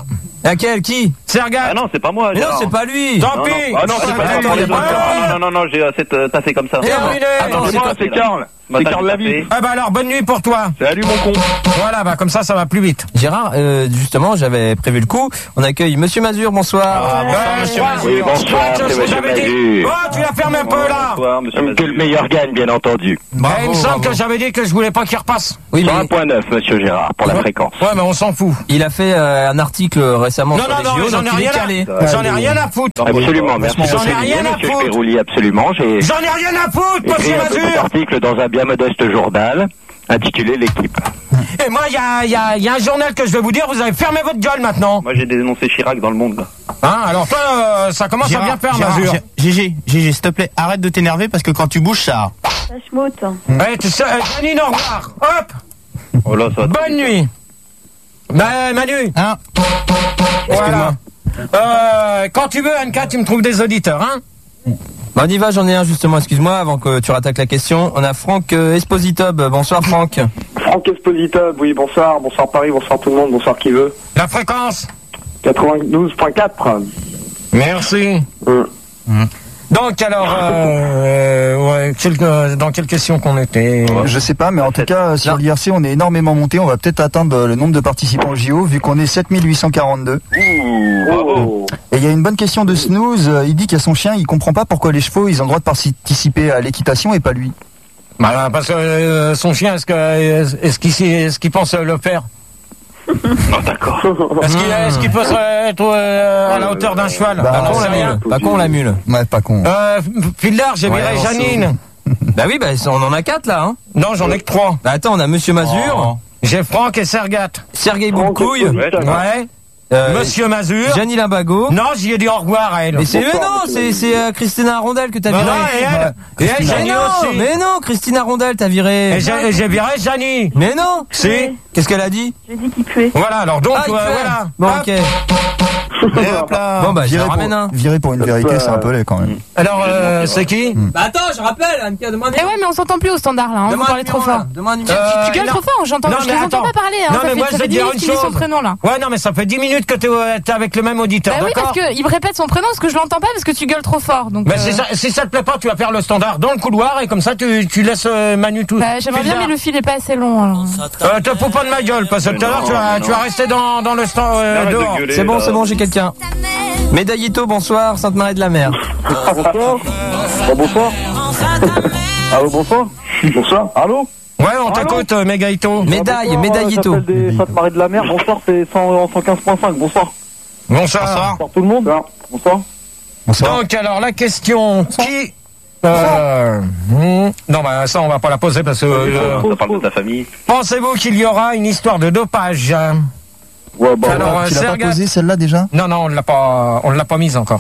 Laquelle? Qui? Sergat. Ah non, c'est pas moi. Mais non, c'est pas lui. Tant Non, pis. non. Ah non, c'est pas Attends, moi. il y a pas- Non, non, non, j'ai assez taffé comme ça. Terminé. Attends, c'est c'est moi, c'est Karl. C'est Karl Lavie. Ah bah alors, bonne nuit pour toi. Salut mon con. Voilà, bah comme ça, ça va plus vite. Gérard, euh, justement, j'avais prévu le coup. On accueille Monsieur Mazur, bonsoir. Ah, bonsoir, monsieur Mazur. Oui, bonsoir, c'est monsieur Mazur. Oh, tu la fermes un peu là. Bonsoir, monsieur Mazur. Que le meilleur gagne, bien entendu. Bravo, Eh, il me semble bravo. que j'avais dit que je voulais pas qu'il repasse. Oui, Sur mais un point neuf, monsieur Gérard, pour la fréquence. Ouais, mais on s'en fout. il a fait euh, un article récemment Non, sur non, les non, J O, j'en donc ai il est rien calé. à, j'en ai rien à foutre. Absolument, merci de J'en ai souligner, rien à monsieur foutre. Pérouli, absolument. J'ai J'en ai rien à foutre, écrit monsieur un petit Mazur. article dans un bien modeste journal intitulé L'équipe. Et moi, il y a, y, a, y a un journal que je vais vous dire, vous avez fermé votre gueule maintenant. Moi, j'ai dénoncé Chirac dans le monde. Là. Hein, alors toi, euh, ça commence à bien faire, Gérard, Mazur. G G, G G, s'il te plaît, arrête de t'énerver parce que quand tu bouges, ça. Ça schmoute. Eh, tu sais, euh, Janine, au revoir. Hop. Oh là, ça va. Bonne nuit. Bah, Manu. Hein? Voilà. Euh, quand tu veux, Anka, tu me trouves des auditeurs, hein. Bah, on y va, j'en ai un justement, excuse-moi, avant que tu rattaques la question. On a Franck euh, Espositob. Bonsoir Franck. Franck Espositob, oui, bonsoir, bonsoir Paris, bonsoir tout le monde, bonsoir qui veut. La fréquence quatre-vingt-douze point quatre. Merci. Hum. Mmh. Donc alors, euh, ouais, quel, euh, dans quelle question qu'on était? Je sais pas, mais en tout cas, sur l'I R C, on est énormément monté. On va peut-être atteindre le nombre de participants au J O, vu qu'on est sept mille huit cent quarante-deux. Ouh, bravo. Et il y a une bonne question de Snooze. Il dit qu'il y a son chien, il comprend pas pourquoi les chevaux, ils ont le droit de participer à l'équitation et pas lui. Bah, parce que euh, son chien, est-ce que est-ce qu'il est-ce qu'il pense le faire? Non, d'accord. Est-ce qu'il est-ce qu'il peut se- être euh, à la hauteur d'un cheval? Bah, Bah, Pas non, con c'est la rien. mule. Pas con la mule. Ouais, pas con. Euh, Fildar, j'ai Ouais, viré on Janine. Bah oui, bah on en a quatre là, hein. Non, j'en ai que trois. Bah attends, on a Monsieur Mazur, Oh. J'ai Franck et Sergat. Sergei Franck Boulkouille, Espositob. Ouais. euh, Monsieur Mazur. Gianni Limbago. Non, j'y ai dit au revoir à elle. Mais c'est mais Bonsoir, non, monsieur c'est Mazur. c'est euh, Christina Rondel que t'as Non, viré. non, et elle, et elle, Mais Janie non, aussi. mais non, Christina Rondel t'as viré. Et j'ai et j'ai viré Janie. Mais non. Si. Qu'est-ce qu'elle a dit? J'ai dit qu'il puait. Voilà, alors donc, Ah, il euh, fait. voilà. Bon, Hop. ok. Et hop là. Bon bah, je Virer ramène un. pour, virer pour une vérité, c'est un peu laid quand même. Alors, euh, c'est qui? Bah attends, je rappelle, Anka, demande. Eh ouais, mais on s'entend plus au standard là, hein, vous parlez trop fort. Demande un numéro. Euh, Tu gueules non. trop fort, j'entends, Non, je mais les entends attends. pas parler, hein, Non, ça mais fait, moi, ça je fait vais dix dire minutes une qu'il dit son chose. prénom là. Ouais, non, mais ça fait dix minutes que t'es euh, t'es avec le même auditeur, Bah oui, parce d'accord? qu'il me répète son prénom parce que je l'entends pas parce que tu gueules trop fort. Donc, Bah, euh, si, ça, si ça te plaît pas, tu vas faire le standard dans le couloir et comme ça, tu, tu laisses euh, Manu tout. bah, j'aimerais bien, Fildar. mais le fil est pas assez long. Alors. Euh, te fous pas de ma gueule, parce que tout à l'heure, tu vas, tu vas rester dans, dans le stand euh, Arrête de dehors. gueuler, C'est bon, là. c'est bon, j'ai quelqu'un. Médaillito, bonsoir, Sainte-Marie de la Mer. Ah, bonsoir. Ah, bonsoir. Allô, bonsoir. Bonsoir. Allô. Ouais, on t'écoute, euh, Mégaïto. Médaille, Bonsoir, médaillito. euh, j'appelle des Sainte-Marie de la Mer. Bonsoir, c'est cent quinze point cinq. Bonsoir. Bonsoir. Bonsoir tout le monde. Bonsoir. Bonsoir. Donc, alors, la question qui... Euh, hmm, non, bah, ça, on va pas la poser parce que... euh, Ça parle de ta famille. pensez-vous qu'il y aura une histoire de dopage? Ouais, bah, Alors, euh, Tu l'as pas Sergat- posé celle-là déjà? Non, non, on l'a pas, on l'a pas mise encore.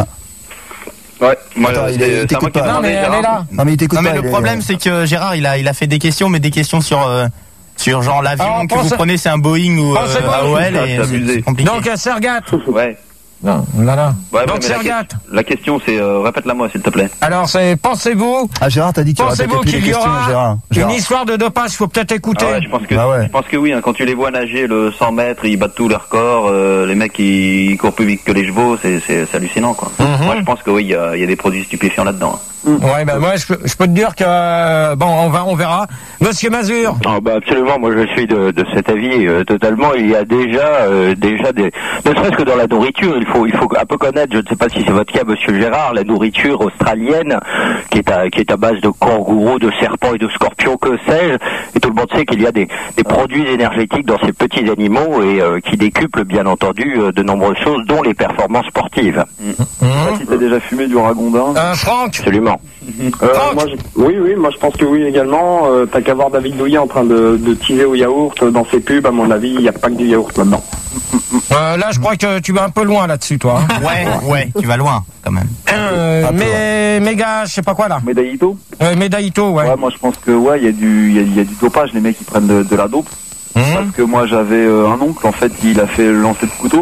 Ouais, moi, Attends, c'est il est- c'est à t'écoutes moi qui ai pas. Non, demandé, mais elle Gérard. est là. Non, mais il t'écoute Non mais pas. le il est- problème c'est que Gérard il a il a fait des questions mais des questions sur euh, sur genre l'avion Alors, que pense- vous prenez c'est un Boeing ou Pensez euh, pas, A O L ça, et c'est c'est abusé. c'est compliqué. Donc, euh, Sergat. Ouais. Non, là, là. Ouais, ouais, Donc, mais la, Sergat. que- la question, c'est... Euh, répète-la moi, s'il te plaît. Alors, c'est, pensez-vous, Ah, Gérard, t'as dit que tu pensez-vous répétais plus les qu'il y questions, aura Gérard. une Gérard. histoire de dopage? Faut peut-être écouter. Ah ouais, je pense que Bah ouais. je pense que oui. Hein, quand tu les vois nager le cent mètres, ils battent tous leurs records. Euh, les mecs, ils courent plus vite que les chevaux. C'est c'est c'est hallucinant, quoi. Mhm. Moi, je pense que oui, il y a, il y a des produits stupéfiants là-dedans. Ouais, ben moi, je peux, je peux te dire que euh, bon, on va, on verra. Monsieur Mazur. Ah bah absolument, moi je suis de, de cet avis euh, totalement. Il y a déjà, euh, déjà des, ne serait-ce que dans la nourriture, il faut, il faut un peu connaître. Je ne sais pas si c'est votre cas, Monsieur Gérard, la nourriture australienne, qui est à, qui est à base de kangourous, de serpents et de scorpions, que sais-je. Et tout le monde sait qu'il y a des, des produits énergétiques dans ces petits animaux et euh, qui décuplent bien entendu euh, de nombreuses choses, dont les performances sportives. Je sais pas si t'as déjà fumé du ragondin. Euh, Franck. Absolument. Euh, moi, je- oui, oui, moi je pense que oui également. Euh, T'as qu'à voir David Douillet en train de, de teaser au yaourt dans ses pubs. À mon avis, il n'y a pas que du yaourt là-dedans. Euh, là, je crois que tu vas un peu loin là-dessus, toi. hein. Ouais, ouais, tu vas loin quand même. Euh, mais, méga, je sais pas quoi là. Médaillito. Euh, Médaillito, ouais. Ouais, moi je pense que ouais, il y a du, il y a, il y a du dopage. Les mecs ils prennent de, de la dope. Mmh. Parce que moi j'avais euh, un oncle en fait, il a fait lancer de couteau.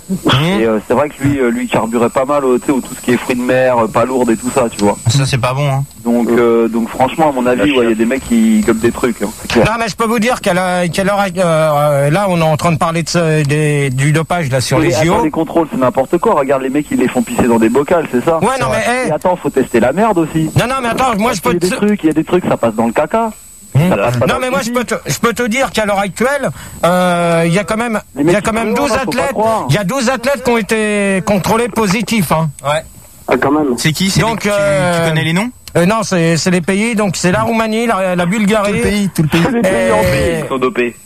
Et euh, c'est vrai que lui, euh, lui carburait pas mal, euh, tu sais, au tout ce qui est fruits de mer, euh, pas lourdes et tout ça, tu vois. Ça c'est pas bon, hein. Donc, euh, donc franchement, à mon avis, il ouais, y a des mecs qui gobent des trucs. Hein, non, mais je peux vous dire qu'à l'heure, euh, là, on est en train de parler de ce, des, du dopage là sur oui, les J O. Les contrôles, c'est n'importe quoi. Regarde les mecs, ils les font pisser dans des bocals, c'est ça. Ouais, non, mais hey. Et attends, faut tester la merde aussi. Non, non, mais attends, moi je peux. Il y a des trucs, il y a des trucs, ça passe dans le caca. Mmh. Non mais moi je peux te, je peux te dire qu'à l'heure actuelle, il euh, y a quand même, il y a quand même douze athlètes, il y a douze athlètes qui ont été contrôlés positifs. Hein. Ouais. Ah, quand même. C'est qui? C'est donc les, tu, euh, tu connais les noms? euh, Non, c'est c'est les pays. Donc c'est la Roumanie, la, la Bulgarie. Tout le pays, tout le pays. Les pays en pays, ils sont dopés.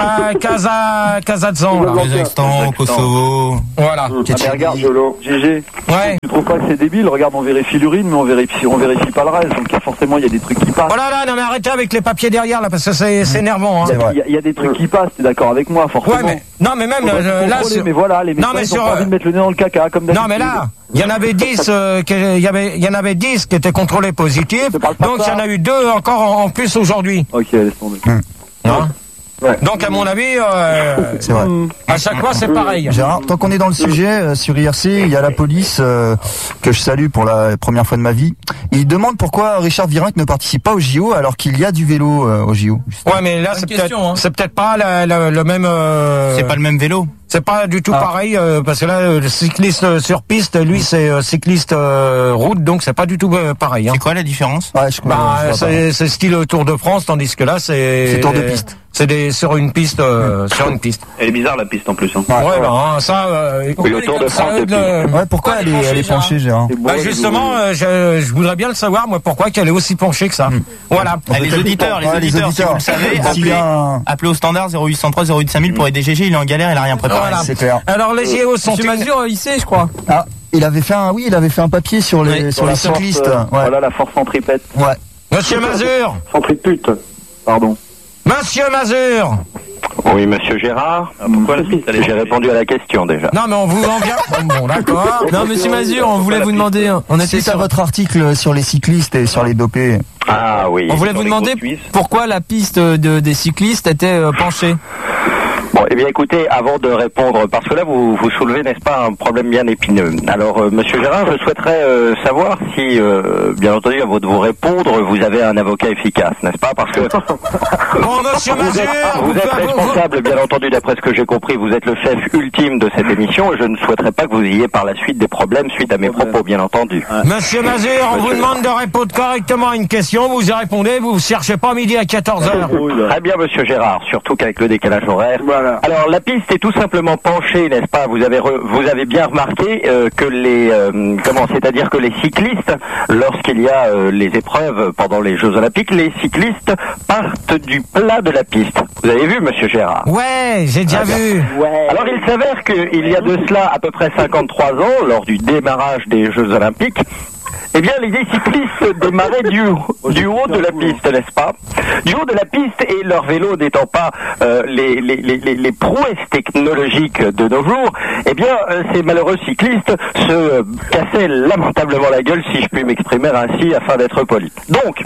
Kaza, Kazakhstan, là. Kazakhstan, Kosovo. Voilà. Mmh. Ah, mais regarde, Jolo, G G. Ouais. Tu trouves pas que c'est débile? Regarde, on vérifie l'urine, mais on vérifie, on vérifie pas le reste. Donc forcément, il y a des trucs qui passent. Oh là là, non mais arrêtez avec les papiers derrière là, parce que c'est c'est énervant. Hein. Il y, y a des trucs qui passent. T'es d'accord avec moi, forcément? Ouais, mais non, mais même euh, là, sur... mais voilà, les mecs non, mais ils sur... ont pas envie de mettre le nez dans le caca comme d'habitude. Non, mais là, il y en avait dix, euh, il y avait, il y en avait dix qui étaient contrôlés positifs. Donc il y en a eu deux encore en, en plus aujourd'hui. Ok, laisse tomber. Hum. Hein? Ouais. Donc à mon avis, euh, c'est vrai. À chaque fois c'est pareil. Gérard, tant qu'on est dans le sujet, euh, sur I R C, il y a la police euh, que je salue pour la première fois de ma vie. Il demande pourquoi Richard Virenque ne participe pas au J O alors qu'il y a du vélo euh, au J O. Ouais, mais là c'est peut-être, hein. c'est peut-être pas la, la, le même. Euh... C'est pas le même vélo. C'est pas du tout ah. pareil euh, parce que là le cycliste sur piste, lui c'est euh, cycliste euh, route, donc c'est pas du tout euh, pareil. Hein. C'est quoi la différence? Ouais, je bah, c'est, c'est style Tour de France, tandis que là c'est. C'est Tour de piste. C'est des sur une piste, euh, sur une piste. Elle est bizarre la piste en plus. Hein. Ouais, ouais, bah, hein, ça. Euh, oui, le Tour de France. Le... Ouais, pourquoi elle est, elle est penchée, Gérard? Bah justement, euh, je, je voudrais bien le savoir, moi, pourquoi qu'elle est aussi penchée que ça. Mmh. Voilà. Ah, les auditeurs, les ouais, auditeurs, les auditeurs, si vous le savez, appelez, un... appelez au standard zéro huit cent trois zéro huit cinq mille pour aider G G, il est en galère, il a rien préparé. Voilà. C'est clair. Alors les J O sont. Monsieur Mazur, il sait, je crois. Ah, il avait fait un, oui, il avait fait un papier sur les, oui, sur les cyclistes. Force, euh, ouais. Voilà la force centripète. Ouais. Monsieur Mazur. Centripute. Pardon. Monsieur Mazur. Oui, monsieur Gérard. Ah, pourquoi la piste? J'ai répondu à la question déjà. Non, mais on vous en vient. Bon, d'accord. Non, monsieur Mazur, on voulait vous demander. On était Suite sur à votre article sur les cyclistes et sur les dopés. Ah oui. On voulait vous demander pourquoi la piste de, des cyclistes était euh, penchée. Bon, eh bien écoutez, avant de répondre, parce que là vous vous soulevez, n'est-ce pas, un problème bien épineux. Alors, euh, monsieur Gérard, je souhaiterais euh, savoir si, euh, bien entendu, avant de vous répondre, vous avez un avocat efficace, n'est-ce pas? Parce que bon, monsieur vous Mazur, êtes, vous êtes responsable, bien entendu, d'après ce que j'ai compris, vous êtes le chef ultime de cette émission, et je ne souhaiterais pas que vous ayez par la suite des problèmes suite à mes propos, bien entendu. Monsieur Mazur, on vous demande de répondre correctement à une question, vous y répondez, vous ne cherchez pas midi à quatorze heures. Très bien, monsieur Gérard, surtout qu'avec le décalage horaire. Voilà. Alors, la piste est tout simplement penchée, n'est-ce pas? Vous avez re, vous avez bien remarqué euh, que les euh, comment, c'est-à-dire que les cyclistes, lorsqu'il y a euh, les épreuves pendant les Jeux Olympiques, les cyclistes partent du plat de la piste. Vous avez vu, monsieur Gérard? Ouais, j'ai déjà ah, vu. Ouais. Alors, il s'avère qu'il y a de cela à peu près cinquante-trois ans, lors du démarrage des Jeux Olympiques, eh bien, les cyclistes démarraient du, du haut de la piste, n'est-ce pas? Du haut de la piste, et leur vélo n'étant pas euh, les, les, les, les prouesses technologiques de nos jours, eh bien, euh, ces malheureux cyclistes se euh, cassaient lamentablement la gueule, si je puis m'exprimer ainsi, afin d'être poli. Donc,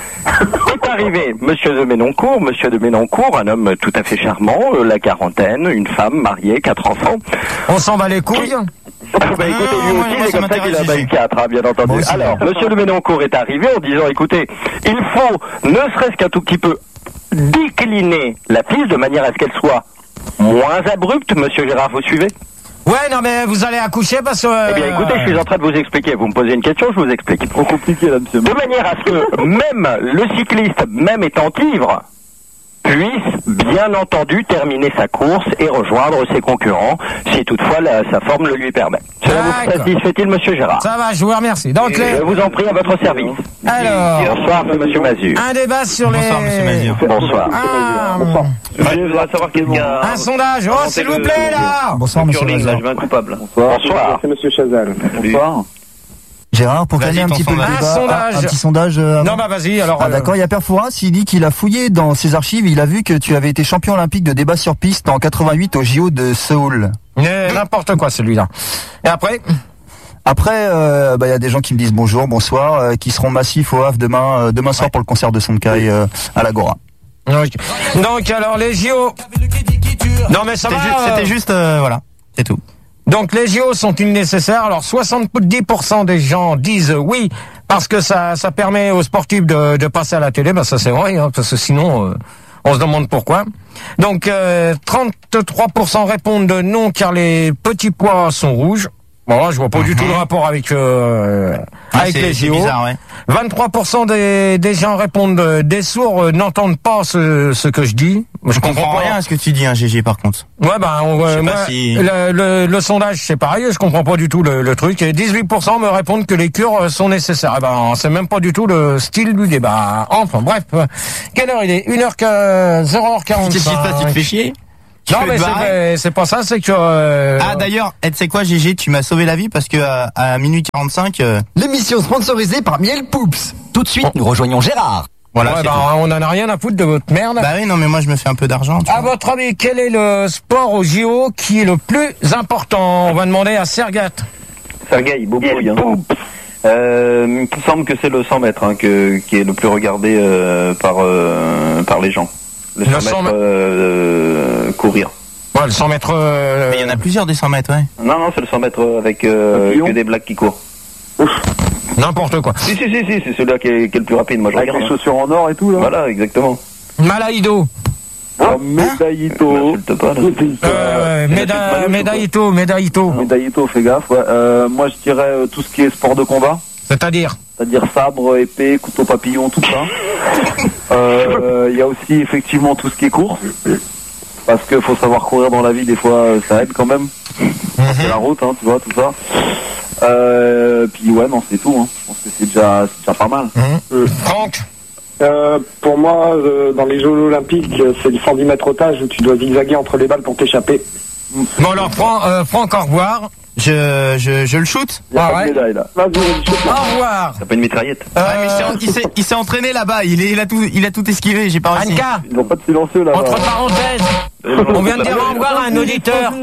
est arrivé Monsieur de Ménoncourt, Monsieur de Ménoncourt, un homme tout à fait charmant, euh, la quarantaine, une femme mariée, quatre enfants. On s'en bat les couilles. Bah écoutez, lui aussi, c'est comme ça qu'il a bail quatre, hein, bien entendu. Aussi, alors, hein. Monsieur de Ménoncourt est arrivé en disant, écoutez, il faut, ne serait-ce qu'un tout petit peu, décliner la piste de manière à ce qu'elle soit moins abrupte. Monsieur Gérard, vous suivez? Ouais, non, mais vous allez accoucher parce que... Euh... Eh bien, écoutez, je suis en train de vous expliquer. Vous me posez une question, je vous explique. Trop compliqué, là, monsieur. De manière à ce que même le cycliste, même étant ivre, puisse, bien entendu, terminer sa course et rejoindre ses concurrents, si toutefois la, sa forme le lui permet. Cela vous satisfait-il, monsieur Gérard? Ça va, je vous remercie. Donc, les... Je vous en prie, à votre service. Alors... Bonsoir, monsieur Mazur. Un débat sur les... Bonsoir, monsieur Mazur. Bonsoir. Ah, Bonsoir. Je voudrais savoir qu'est-ce qu'il y a... Un sondage. Oh, s'il vous plaît, là. Bonsoir, monsieur Mazur. Je veux un coupable. Bonsoir. Bonsoir. C'est monsieur Chazal. Bonsoir. Gérard, pour calmer un petit peu le débat, un sondage. Un, un petit sondage. Euh, non, bah vas-y. Alors. Ah, d'accord. Il y a Père Fouras, il dit qu'il a fouillé dans ses archives. Il a vu que tu avais été champion olympique de débat sur piste en quatre-vingt-huit au J O de Séoul. N'importe quoi, celui-là. Et après. Après, euh, bah, y a des gens qui me disent bonjour, bonsoir, euh, qui seront massifs au Havre demain, euh, demain soir pour le concert de Sonkai euh, à l'Agora. Donc, donc, alors les J O. Non mais ça va. C'était juste, euh, voilà, c'est tout. Donc les J O sont-ils nécessaires? Alors soixante-dix pour cent des gens disent oui, parce que ça, ça permet aux sportifs de, de passer à la télé. Ben ça c'est vrai, hein, parce que sinon euh, on se demande pourquoi. Donc euh, trente-trois pour cent répondent non car les petits pois sont rouges. Bon là je vois pas uh-huh. du tout le rapport avec euh, ah, avec les J O. Bizarre, ouais. vingt-trois pour cent des, des gens répondent euh, des sourds euh, n'entendent pas ce, ce que je dis. Je comprends rien à ce que tu dis, hein, G G, par contre. Ouais, ben, on, euh, moi, si... le, le, le sondage, c'est pareil, je comprends pas du tout le, le truc. Et dix-huit pour cent me répondent que les cures sont nécessaires. Eh ben, c'est même pas du tout le style du débat. Enfin, bref. Quelle heure il est? une heure quarante-cinq. Qu'est-ce qui se passe? Tu te fais chier? Tu non, mais c'est, c'est pas ça, c'est que... Euh... Ah, d'ailleurs, tu sais quoi, G G, tu m'as sauvé la vie parce que à, à minuit quarante-cinq... Euh... L'émission sponsorisée par Miel Poups. Tout de suite, nous rejoignons Gérard. Voilà, ouais, bah, on en a rien à foutre de votre merde. Bah oui, non, mais moi je me fais un peu d'argent. À vois. Votre avis, quel est le sport au J O qui est le plus important? On va demander à Sergat. Sergei, Boubouille. Hein. Euh, il me semble que c'est le cent mètres hein, que, qui est le plus regardé euh, par, euh, par les gens. Le, le cent mètres euh, courir. Ouais, le cent mètres... Euh... Mais il y en a plusieurs des cent mètres, ouais. Non, non, c'est le cent mètres avec euh, que des blagues qui courent. Ouf. N'importe quoi. Si, si, si, si c'est celui-là qui est, qui est le plus rapide. Moi, je avec regarde. les chaussures en or et tout, là. Voilà, exactement. Malaïdo. Ah, Médaillito. Euh, Méda, Médaillito, Médaillito. Médaillito, fais gaffe, ouais. Euh, moi, je dirais euh, tout ce qui est sport de combat. C'est-à-dire? C'est-à-dire sabre, épée, couteau papillon, tout ça. Il euh, y a aussi, effectivement, tout ce qui est course. Parce qu'il faut savoir courir dans la vie, des fois, ça aide quand même. Mm-hmm. C'est la route, hein, tu vois, tout ça. Euh, puis ouais, non, c'est tout. Hein. Je pense que c'est déjà, c'est déjà pas mal. Mmh. Euh, Franck euh, Pour moi, euh, dans les Jeux Olympiques, c'est le cent dix mètres otage où tu dois zigzaguer entre les balles pour t'échapper. Bon alors, Franck, euh, Franck, au revoir. Je, je, je le shoot. Ah ouais. Médaille, là. Au revoir. T'as pas une mitraillette? euh... ouais, mais il s'est, il s'est entraîné là-bas. Il, est, il a tout, il a tout esquivé. J'ai pas réussi. Anka. Ils n'ont pas de silencieux là. Entre parenthèses, on vient de dire au revoir à un auditeur.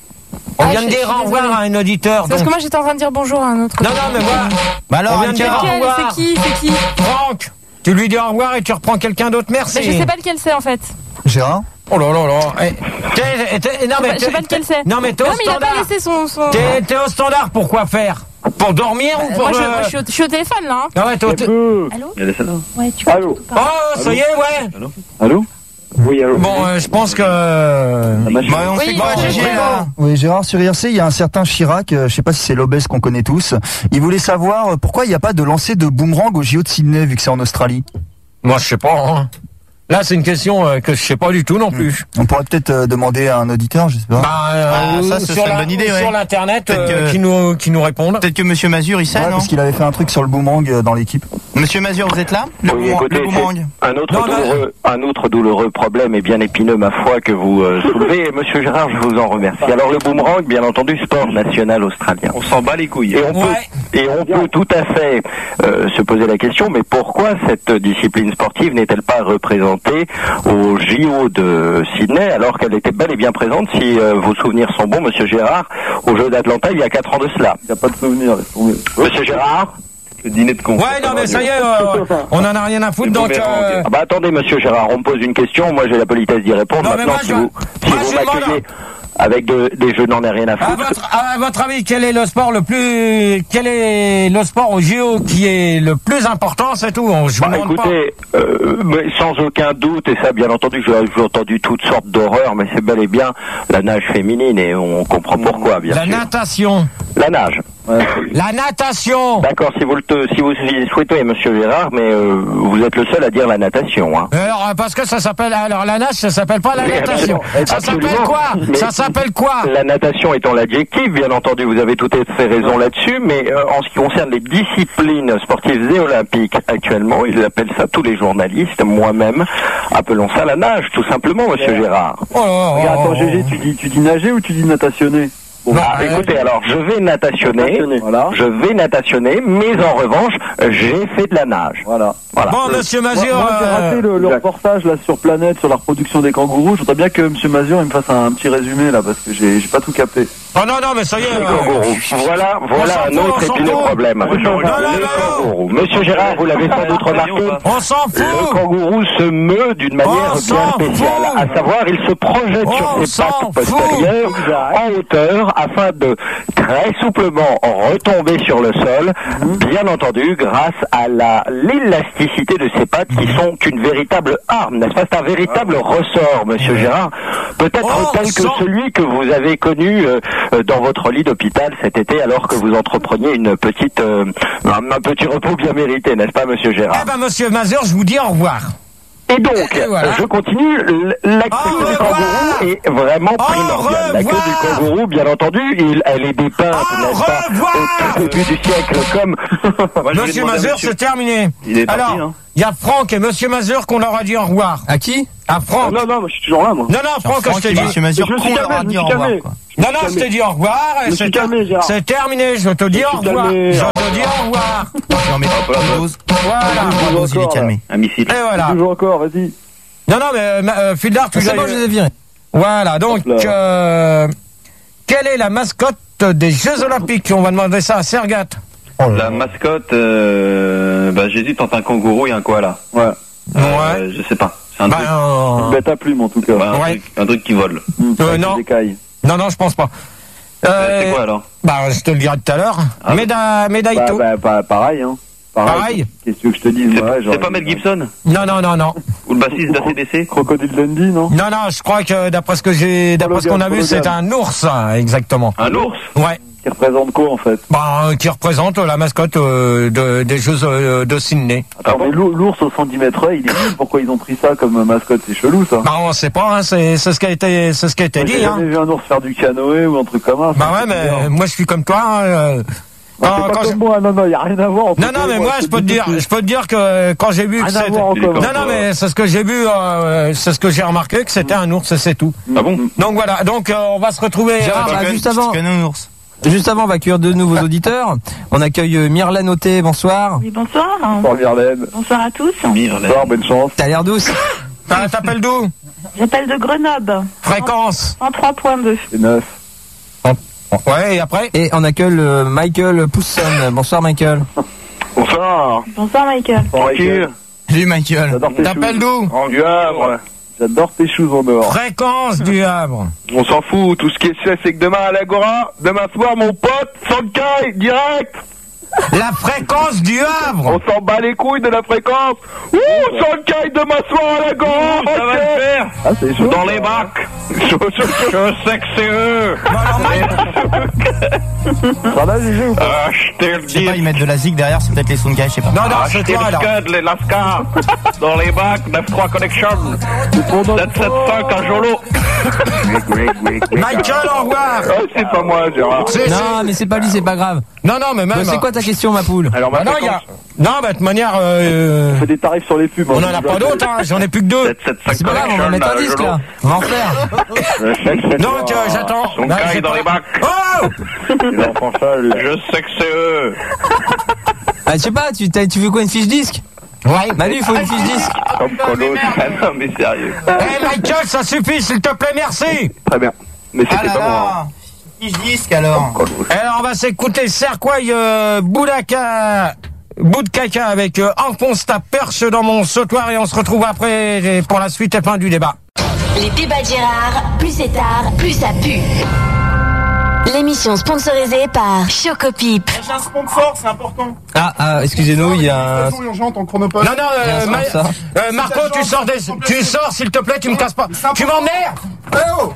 On vient ah, de dire au revoir à un auditeur. Parce donc... que moi j'étais en train de dire bonjour à un autre. Non, non, mais moi. Bah alors, on vient de dire au revoir. C'est qui? C'est qui? Franck. Tu lui dis au revoir et tu reprends quelqu'un d'autre. Merci. Mais je sais pas lequel c'est en fait. Gérard? Oh là là là. Eh, t'es, t'es, non, mais je sais pas lequel c'est. Non, mais t'es non, au mais standard. Il a pas laissé son. son... T'es, t'es au standard pour quoi faire? Pour dormir euh, ou pour. Moi, le... je, moi je, suis au, je suis au téléphone là. Hein. Ah ouais, t'es au téléphone. Allô? Il y a des celle-là. Ouais, tu Allô? Oh, ça Allô? Y est, ouais. Allô? Allô? Oui, allô. Bon, euh, je pense que. Euh... Bah, on oui, sait quoi, oui, G G, oui, là? Oui, Gérard, sur I R C, il y a un certain Chirac, euh, je sais pas si c'est l'obèse qu'on connaît tous. Il voulait savoir euh, pourquoi il n'y a pas de lancer de boomerang au J O de Sydney, vu que c'est en Australie. Moi, je sais pas, hein. Là, c'est une question euh, que je sais pas du tout non plus. On pourrait peut-être euh, demander à un auditeur, je sais pas. Bah, euh, ah, ça, ce sur, la, une bonne idée, sur ouais. l'internet, euh, que... qui nous qui nous répondent. Peut-être que Monsieur Mazur, il sait, ouais, non? Parce qu'il avait fait un truc sur le boomerang euh, dans l'équipe. Monsieur Mazur, vous êtes là? Le, oui, boom- écoutez, le boomerang. Un autre, non, douloureux, non. un autre douloureux problème et bien épineux, ma foi, que vous euh, soulevez. Monsieur Gérard, je vous en remercie. Alors, le boomerang, bien entendu, sport national australien. On s'en bat les couilles. Et on ouais. peut, et on peut tout à fait euh, se poser la question, mais pourquoi cette discipline sportive n'est-elle pas représentée au J O de Sydney, alors qu'elle était bel et bien présente, si euh, vos souvenirs sont bons, Monsieur Gérard, aux Jeux d'Atlanta il y a quatre ans de cela. Il n'y a pas de souvenirs, laisse tomber. Monsieur Gérard? Le dîner de con. Ouais, non, mais ça y est, euh, on en a rien à foutre, donc... Euh... Ah bah attendez, Monsieur Gérard, on me pose une question, moi j'ai la politesse d'y répondre. Non, maintenant, moi, si je... vous, si moi, vous m'accueillez avec de, des jeux, n'en ai rien à foutre. À votre, à votre avis, quel est le sport le plus, quel est le sport au J O qui est le plus important, c'est tout. On, je bah, vous demande écoutez, pas. Euh, mais sans aucun doute, et ça, bien entendu, j'ai, j'ai entendu toutes sortes d'horreurs, mais c'est bel et bien la nage féminine, et on comprend pourquoi, bien la sûr. La natation. La nage. Ouais. La natation. D'accord, si vous le te, si vous y souhaitez, Monsieur Gérard, mais euh, vous êtes le seul à dire la natation, hein. Alors, parce que ça s'appelle, alors la nage, ça s'appelle pas la Mais natation. Ça absolument. s'appelle quoi? Mais Ça s'appelle quoi? La natation étant l'adjectif, bien entendu, vous avez tout à fait raison là-dessus, mais euh, en ce qui concerne les disciplines sportives et olympiques actuellement, ils appellent ça, tous les journalistes, moi-même, appelons ça la nage, tout simplement, Monsieur ouais. Gérard. Oh, oh, oh, Regarde, attends, oh. G G, tu dis, tu dis nager ou tu dis natationner? Bon, bah, euh, écoutez, alors je vais natationner, natationner. Voilà. je vais natationner, mais en revanche, j'ai fait de la nage. Voilà. Voilà. Bon, Monsieur Mazur, moi, moi j'ai raté le, le reportage là sur Planète sur la reproduction des kangourous. Je voudrais bien que Monsieur Mazur il me fasse un, un petit résumé là parce que j'ai, j'ai pas tout capté. Oh non non mais ça y est. Euh, voilà, voilà un autre épineux problème. Non, non, le non, kangourou. Monsieur Gérard, vous l'avez sans doute remarqué. On s'en fout. Le kangourou se meut d'une manière bien spéciale. À savoir, il se projette on sur ses pattes postérieures en hauteur Gérard, afin de très souplement retomber sur le sol, bien entendu, grâce à la l'élasticité de ses pattes qui sont une véritable arme, n'est-ce pas? C'est un véritable ressort, monsieur Gérard, peut-être Oh, tel que sans- celui que vous avez connu euh, euh, dans votre lit d'hôpital cet été, alors que vous entrepreniez une petite, euh, un, un petit repos bien mérité, n'est-ce pas, monsieur Gérard? Eh ben, monsieur Mazur, je vous dis au revoir. Et donc, Et voilà. je continue, l- la queue du kangourou est vraiment primordiale. La queue du kangourou, bien entendu, il, elle est dépeinte, n'est-ce pas, au tout début du siècle, comme... Monsieur Mazur, c'est terminé. Il est parti, Alors, hein. il y a Franck et monsieur Mazur qu'on leur a dit au revoir. À qui? À Franck. Non, non, moi je suis toujours là, moi. Non, non, Franck, Franck je t'ai et dit. monsieur Mazur, Je me suis qu'on calmé, leur a je me dit suis au revoir, calmé. quoi. Non, non, je t'ai dit au revoir. Je me C'est suis calmé, Gérard. c'est terminé, je te dis Je au me suis revoir. calmé. Je te dis au revoir. Non, mais pas de dose. Voilà. La dose, il est calmé. Un missile. Et voilà. Toujours encore, vas-y. Non, non, mais euh, euh, Fildar, tu C'est as- bon, je les ai virés. Voilà, donc, Hop là. euh, quelle est la mascotte des Jeux Olympiques? On va demander ça à Sergat. La mascotte, euh, bah, j'hésite entre un kangourou et un koala. Ouais. Euh, Je sais pas. C'est un, Bah, truc, euh, Une bête à plume, en tout cas. ouais, un, ouais. truc, un truc qui vole. Mmh, Euh, avec non. des écailles. non, non, je pense pas. Euh, C'est quoi alors? Bah, je te le dirai tout à l'heure. Ah. Méda, Bah, Médaillito. bah, bah, pareil, hein. Pareil. Qu'est-ce que tu veux que je te dise? C'est ouais, c'est genre, pas Mel Gibson? Non, non, non, non. Ou le bassiste d'A C D C? Crocodile Dundee, non? Non, non, je crois que d'après ce que j'ai, d'après ce qu'on a vu, Logan. c'est un ours, hein, exactement. Un ours? Ouais. Qui représente quoi, en fait? Bah, euh, qui représente euh, la mascotte euh, de, des Jeux euh, de Sydney. Attends, mais l'ours l'ours au cent dix mètres, il est nul. Pourquoi ils ont pris ça comme mascotte? C'est chelou, ça. Bah, on sait pas, hein, c'est, c'est ce qui a été, c'est ce qui a été Moi, dit, J'ai hein. jamais vu un ours faire du canoë ou un truc comme ça. Bah ouais, mais moi je suis comme toi. Hein, euh, Bah, quand- t'es pas quand comme je- moi, non, non, y a rien à voir. entre Non, non, toi et mais moi, je peux te dis dire, tout de je suite. peux te dire que quand j'ai vu que Rien à c'était, voir encore. non, non, mais c'est ce que j'ai vu, euh, c'est ce que j'ai remarqué que c'était un ours, et c'est tout. Ah bon? Donc voilà, donc euh, on va se retrouver. Gérard, euh, bah, juste avant, Parce que nous, ours. juste avant, on va accueillir de nouveaux auditeurs. On accueille euh, Myrlène Auté, bonsoir. Oui, bonsoir. Bonsoir, Myrlène. Bonsoir à tous. Bonsoir, bonne chance. T'as l'air douce. t'as- T'appelles d'où? J'appelle de Grenoble. Fréquence. En trois point deux. C'est neuf. Ouais, et après? Et on accueille euh, Michael Pousson. Bonsoir, Michael. Bonsoir. Bonsoir, Michael. Tranquille. Salut, Michael. J'adore tes T'appelles choses. d'où? Du Havre. J'adore tes choses en dehors. Fréquence du Havre. On s'en fout. Tout ce qui est fait, c'est que demain à l'Agora, demain soir, mon pote, Sankai, direct. La fréquence du Havre. On s'en bat les couilles de la fréquence. Ouh, Sankai, demain soir à l'Agora. Ça va le faire! Ah, c'est chaud. Dans les bacs! Chaud, chaud, chaud. Je sais que c'est eux! Ça va, Gégé, ou pas? Ah, je te le Je sais dis! pas, ils mettent de la zig derrière, c'est peut-être les Sunkai, je sais pas. Non, non, c'est Achetez toi, le là. scud, les Lascar! Dans les bacs, neuf trois Connection! sept sept cinq à Jolo! Michael, au revoir. Ah, c'est pas moi, Gérard. C'est- Non, c'est- mais c'est pas lui, c'est pas grave. Non, non, mais même. Euh, C'est quoi ta question, ma poule? Alors, Bah ma non, il y a... fréquence, non, bah, de toute manière, euh, on fait des tarifs sur les pubs. on en a pas d'autres, hein. J'en ai plus que deux. sept sept cinq C'est pas grave, on va mettre un disque là. On va en faire. Donc, euh, j'attends. Son Bah, caille j'ai dans pas- les bacs! Oh! Les enfants sales. Je sais que c'est eux! Ah, je sais pas, tu, t'as- tu veux quoi, une fiche disque? Ouais. Manu, il faut une fiche disque. Comme Colo. Ah non, mais sérieux! Eh, Michael, ça suffit, s'il te plaît, merci. Très bien. Mais Ah c'était là pas moi. là. Fiche disque alors. Alors, on va s'écouter Serquoy euh, Boudaka. Bout de caca avec euh, enfonce ta perche dans mon sautoir et on se retrouve après pour la suite et fin du débat. Les débats de Gérard, plus c'est tard, plus ça pue. L'émission sponsorisée par Chocopip. J'ai un sponsor, c'est important. Ah, ah, excusez-nous, il y a un... urgente en chronopost. Non, non, Il y a un euh, son, Ma- ça. euh, Marco, tu sors des... Tu sors, s'il te plaît, tu me casses pas. Tu m'emmerdes. Eh oh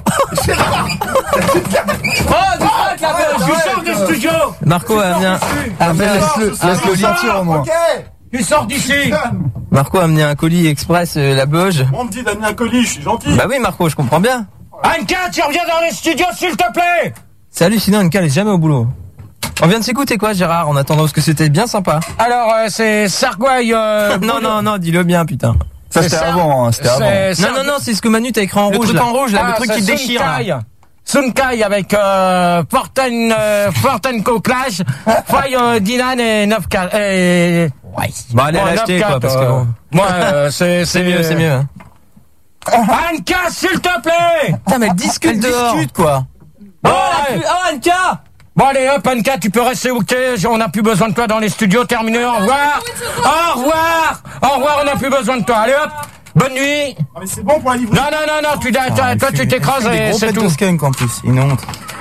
Oh, tu sors du studio. Marco a amené un... a amené un- Laisse-le laisse-le sortir au moins. Ok. Tu sors d'ici. Marco a amené un colis express, euh, la Beuge. On me dit d'amener un colis, je suis gentil. Bah oui, Marco, je comprends bien. Anka, tu reviens dans les studios, s'il te plaît. C'est hallucinant, une cale est jamais au boulot. On vient de s'écouter quoi, Gérard, en attendant, parce que c'était bien sympa. Alors, euh, c'est Sargoy... Euh, non, non, non, dis-le bien, putain. Ça, c'était avant, hein, c'était avant. Non, non, non, c'est ce que Manu t'a écrit en Le rouge. truc là. en rouge, là, le Ah, truc c'est qui déchire. là. Sunkai. Sunkai avec euh, Forten, euh, Fortenco Clash, Foy, euh, Dinan et neuf quatre. Et... Ouais. Bon, allez, Bon, allez acheter, neuf quoi, quatre, parce que euh, bon. Moi, euh, c'est... C'est mieux, c'est mieux. Hein. Anka, s'il te plaît. Putain, mais elle discute dehors. Discute quoi. Oh, Oh, Anka! bon, allez, hop, Anka, tu peux rester où t'es. On n'a plus besoin de toi dans les studios. Terminé, au revoir. Au revoir. Au revoir, on n'a plus besoin de toi. Allez, hop. Bonne nuit. Ah, mais c'est bon pour la livraison. Non, non, non, non, tu, toi, toi, tu t'écrases Des et gros c'est pets tout. de skunk en plus, une honte.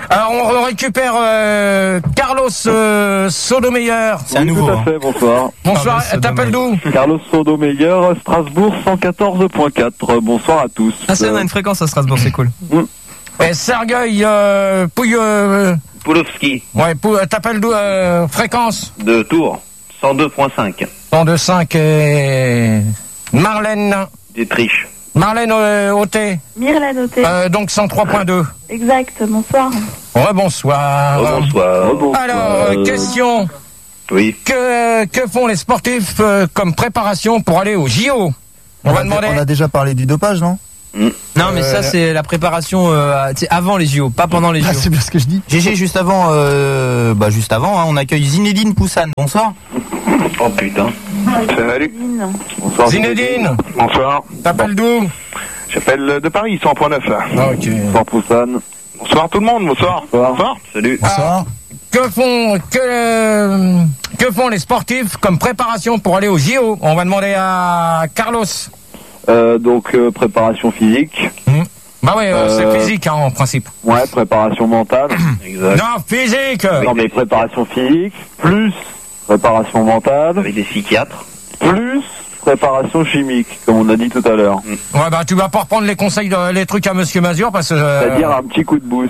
Alors on récupère euh, Carlos euh, Sotomayor. C'est un nouveau. Tout à fait, bonsoir. Bonsoir, t'appelles d'où? Carlos Sotomayor, Strasbourg cent quatorze virgule quatre. Bonsoir à tous. Ah, c'est on a une fréquence à Strasbourg, c'est cool. Et Sergueï euh, Pouille... Euh, Poulovski. Ouais, Pou, t'appelles d'où euh, fréquence? De Tours, cent deux virgule cinq. cent deux virgule cinq et... Marlène. D'Autriche. Marlène euh, Auté. Myrlène Auté. Euh, donc cent trois virgule deux. Exact, bonsoir. Rebonsoir. Rebonsoir. Alors, euh, question. Oui. Que, que font les sportifs euh, comme préparation pour aller au J O? On, On va a, demander. on a déjà parlé du dopage, non? Mm. Non, mais ça, c'est la préparation euh, avant les J O, pas pendant les J O. Ah, c'est bien ce que je dis. G G, juste avant, euh, bah juste avant, hein, on accueille Zinedine Poussane. Bonsoir. Oh putain. Salut. Bonsoir. Zinedine. Bonsoir. T'appelles d'où? J'appelle de Paris, cent point neuf. Ah, ok. Bonsoir Poussane. Bonsoir tout le monde, bonsoir. Bonsoir. Salut. Bonsoir. Que font que euh, que font les sportifs comme préparation pour aller au J O? On va demander à Carlos. Euh, donc euh, préparation physique. Mmh. Bah ouais, euh, Euh, c'est physique hein, en principe. Ouais, préparation mentale. Exact. Non, physique. Non mais préparation physique, plus préparation mentale, Avec des psychiatres. plus préparation chimique, comme on a dit tout à l'heure. Ouais bah tu vas pas reprendre les conseils, de, les trucs à Monsieur Mazur parce que. euh, C'est-à-dire un petit coup de boost.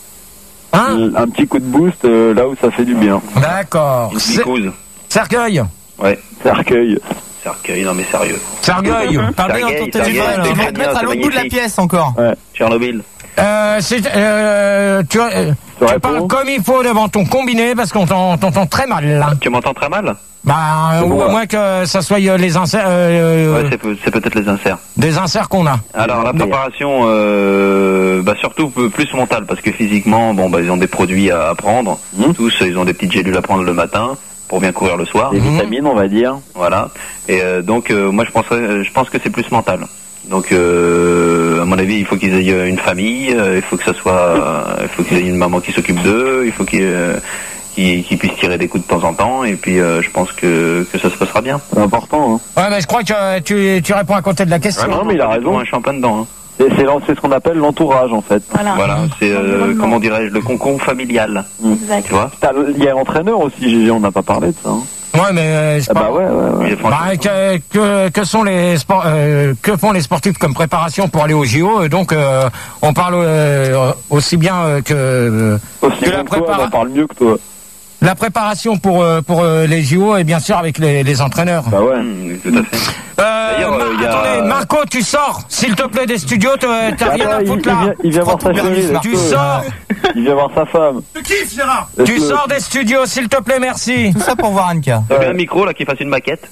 Hein? Un petit coup de boost euh, là où ça fait du bien. D'accord. Une C'est- psychose. Cercueil. Ouais. Cercueil. Cercueil, non mais sérieux. Cercueil. Parle bien dans ton Sergueï, téléphone, Sergueï, tu vas c'est te mettre à c'est l'autre bout de la magnifique. pièce encore. Ouais. Tchernobyl. Euh, c'est, euh, tu, euh, tu réponds parles comme il faut devant ton combiné parce qu'on t'en- t'entend très mal là. Tu m'entends très mal? Bah, C'est ou bon, à ouais. moins que ça soit euh, les inserts, euh, Ouais, c'est peut- c'est peut-être les inserts. des inserts qu'on a. Alors la Mais- préparation, euh, bah surtout peu- plus mentale parce que physiquement, bon bah ils ont des produits à, à prendre. Tous, ils ont des petites gélules à prendre le matin pour bien courir le soir. Des vitamines, on va dire. Voilà. Et euh, donc euh, moi je penserais, je pense que c'est plus mental. Donc euh, à mon avis, il faut qu'ils aient une famille, euh, il faut que ça soit, euh, il faut qu'ils aient une maman qui s'occupe d'eux, il faut qu'ils euh, qu'ils qu'ils puissent tirer des coups de temps en temps. Et puis euh, je pense que que ça se passera bien. C'est important. Hein. Ouais, mais je crois que tu, tu réponds à côté de la question. non, mais il a pas du raison. tout, hein, je suis en plein dedans. Hein. C'est c'est l'en- c'est ce qu'on appelle l'entourage en fait. Voilà. Voilà, c'est euh, L'environnement. comment dirais-je, le concombre familial. Exact. Tu vois? T'as- Il y a l'entraîneur aussi, G G, on n'a pas parlé de ça. Hein. Ouais, mais euh, je Ah bah parle- ouais, ouais, ouais. Il est franchement- Bah, que, que, que sont les sport, euh, que font les sportifs comme préparation pour aller au J O? Donc euh, on parle euh, aussi bien euh, que euh, Aussi que la bon que toi, prépara- on en parle mieux que toi. la préparation pour euh, pour euh, les J O et bien sûr avec les, les entraîneurs. Bah ouais. Mmh, tout à fait. Euh, D'ailleurs, Mar- euh, il y a- attendez, Marco, tu sors, s'il te plaît, des studios, t'as t'as Ah rien bah, à il, foutre il là. vient, il vient voir sa chérie. Tu laisse-le. sors, Il vient voir sa femme. Tu kiffes, Gérard. tu Laisse-le. sors des studios, s'il te plaît, merci. Tout ça pour voir Anka. T'as bien un micro là qui fasse une maquette?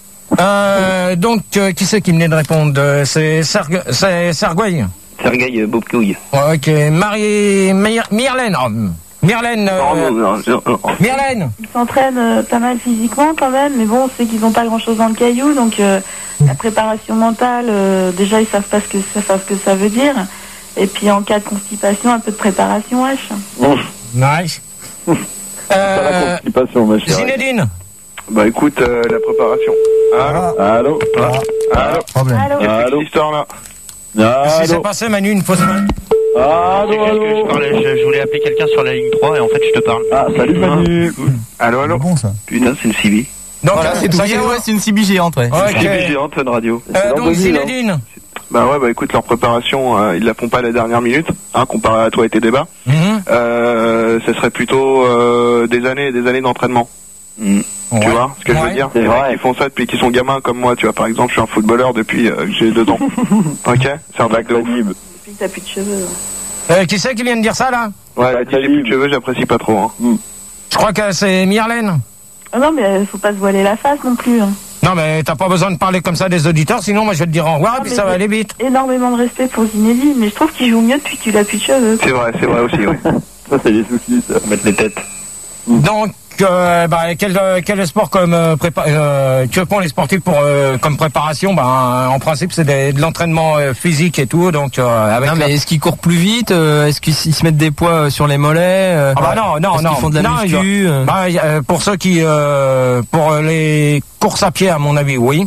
Euh, donc, euh, qui c'est qui venait de répondre? Euh, C'est Sergue- c'est Sergueï. Sergueï Bobkouille. Ok, Marie, Myr- Myrlène. Oh, Myrlène. euh, Non, non, non, non. Myrlène. Ils s'entraînent euh, pas mal physiquement quand même, mais bon, on sait qu'ils n'ont pas grand-chose dans le caillou, donc euh, la préparation mentale, euh, déjà ils savent pas ce que ça, savent ce que ça veut dire. Et puis en cas de constipation, un peu de préparation H. Nice. Pas la Euh, constipation, ma chérie. Zinedine. Bah écoute, euh, la préparation. Allô. Allô. Allô. Problème. Allô. Il y a plus Allô. cette histoire là. Qu'est-ce qui s'est Allô. passé, Manu, une fausse main? Allô, Je, allô. parlais, je, je voulais appeler quelqu'un sur la ligne trois et en fait je te parle. Ah, salut Manu. Allô, allô. C'est bon ça. Putain, c'est une C B. Donc, Voilà, euh, c'est tout. ça y est, Ouais, c'est une C B géante, ouais. Ok. C B géante, Fun Radio. Euh, donc, Lamboni, Zinedine. Bah ouais, bah écoute, leur préparation, euh, ils la font pas à la dernière minute, hein, comparé à toi et tes débats. Mhm. Euh, ce serait plutôt euh, des années et des années d'entraînement. Mm. Tu Ouais. vois ce que je Ouais. veux dire? C'est Les mecs vrai. qui font ça depuis qu'ils sont gamins comme moi, tu vois. Par exemple, je suis un footballeur depuis euh, que j'ai deux ans. Ok? C'est un bac de ouf. Talib. Depuis que t'as plus de cheveux. Euh, qui c'est qui vient de dire ça, là? Ouais, Bah, si j'ai plus de cheveux, j'apprécie pas trop. Hein. Je crois que c'est Myrlène. Ah non, mais euh, faut pas se voiler la face non plus. Hein. Non, mais t'as pas besoin de parler comme ça des auditeurs, sinon moi je vais te dire au revoir et Ah, puis mais ça va j'ai aller vite. Énormément de respect pour Zinedine, mais je trouve qu'il joue mieux depuis qu'il a plus de cheveux. C'est vrai, c'est vrai aussi, oui. Ça, c'est des soucis, ça. Mettre les têtes. Donc, euh, bah, quel, euh, quel sport comme euh, prépa euh, que font les sportifs pour euh, comme préparation? Bah, en principe, c'est des- de l'entraînement euh, physique et tout. Donc, euh, avec Non, la- mais est-ce qu'ils courent plus vite? euh, Est-ce qu'ils ils se mettent des poids euh, sur les mollets? euh, Ah bah non, non, est-ce non. qu'ils font de la non, il y a- muscu? euh bah, y a- euh, pour ceux qui, euh, pour les courses à pied, à mon avis, oui.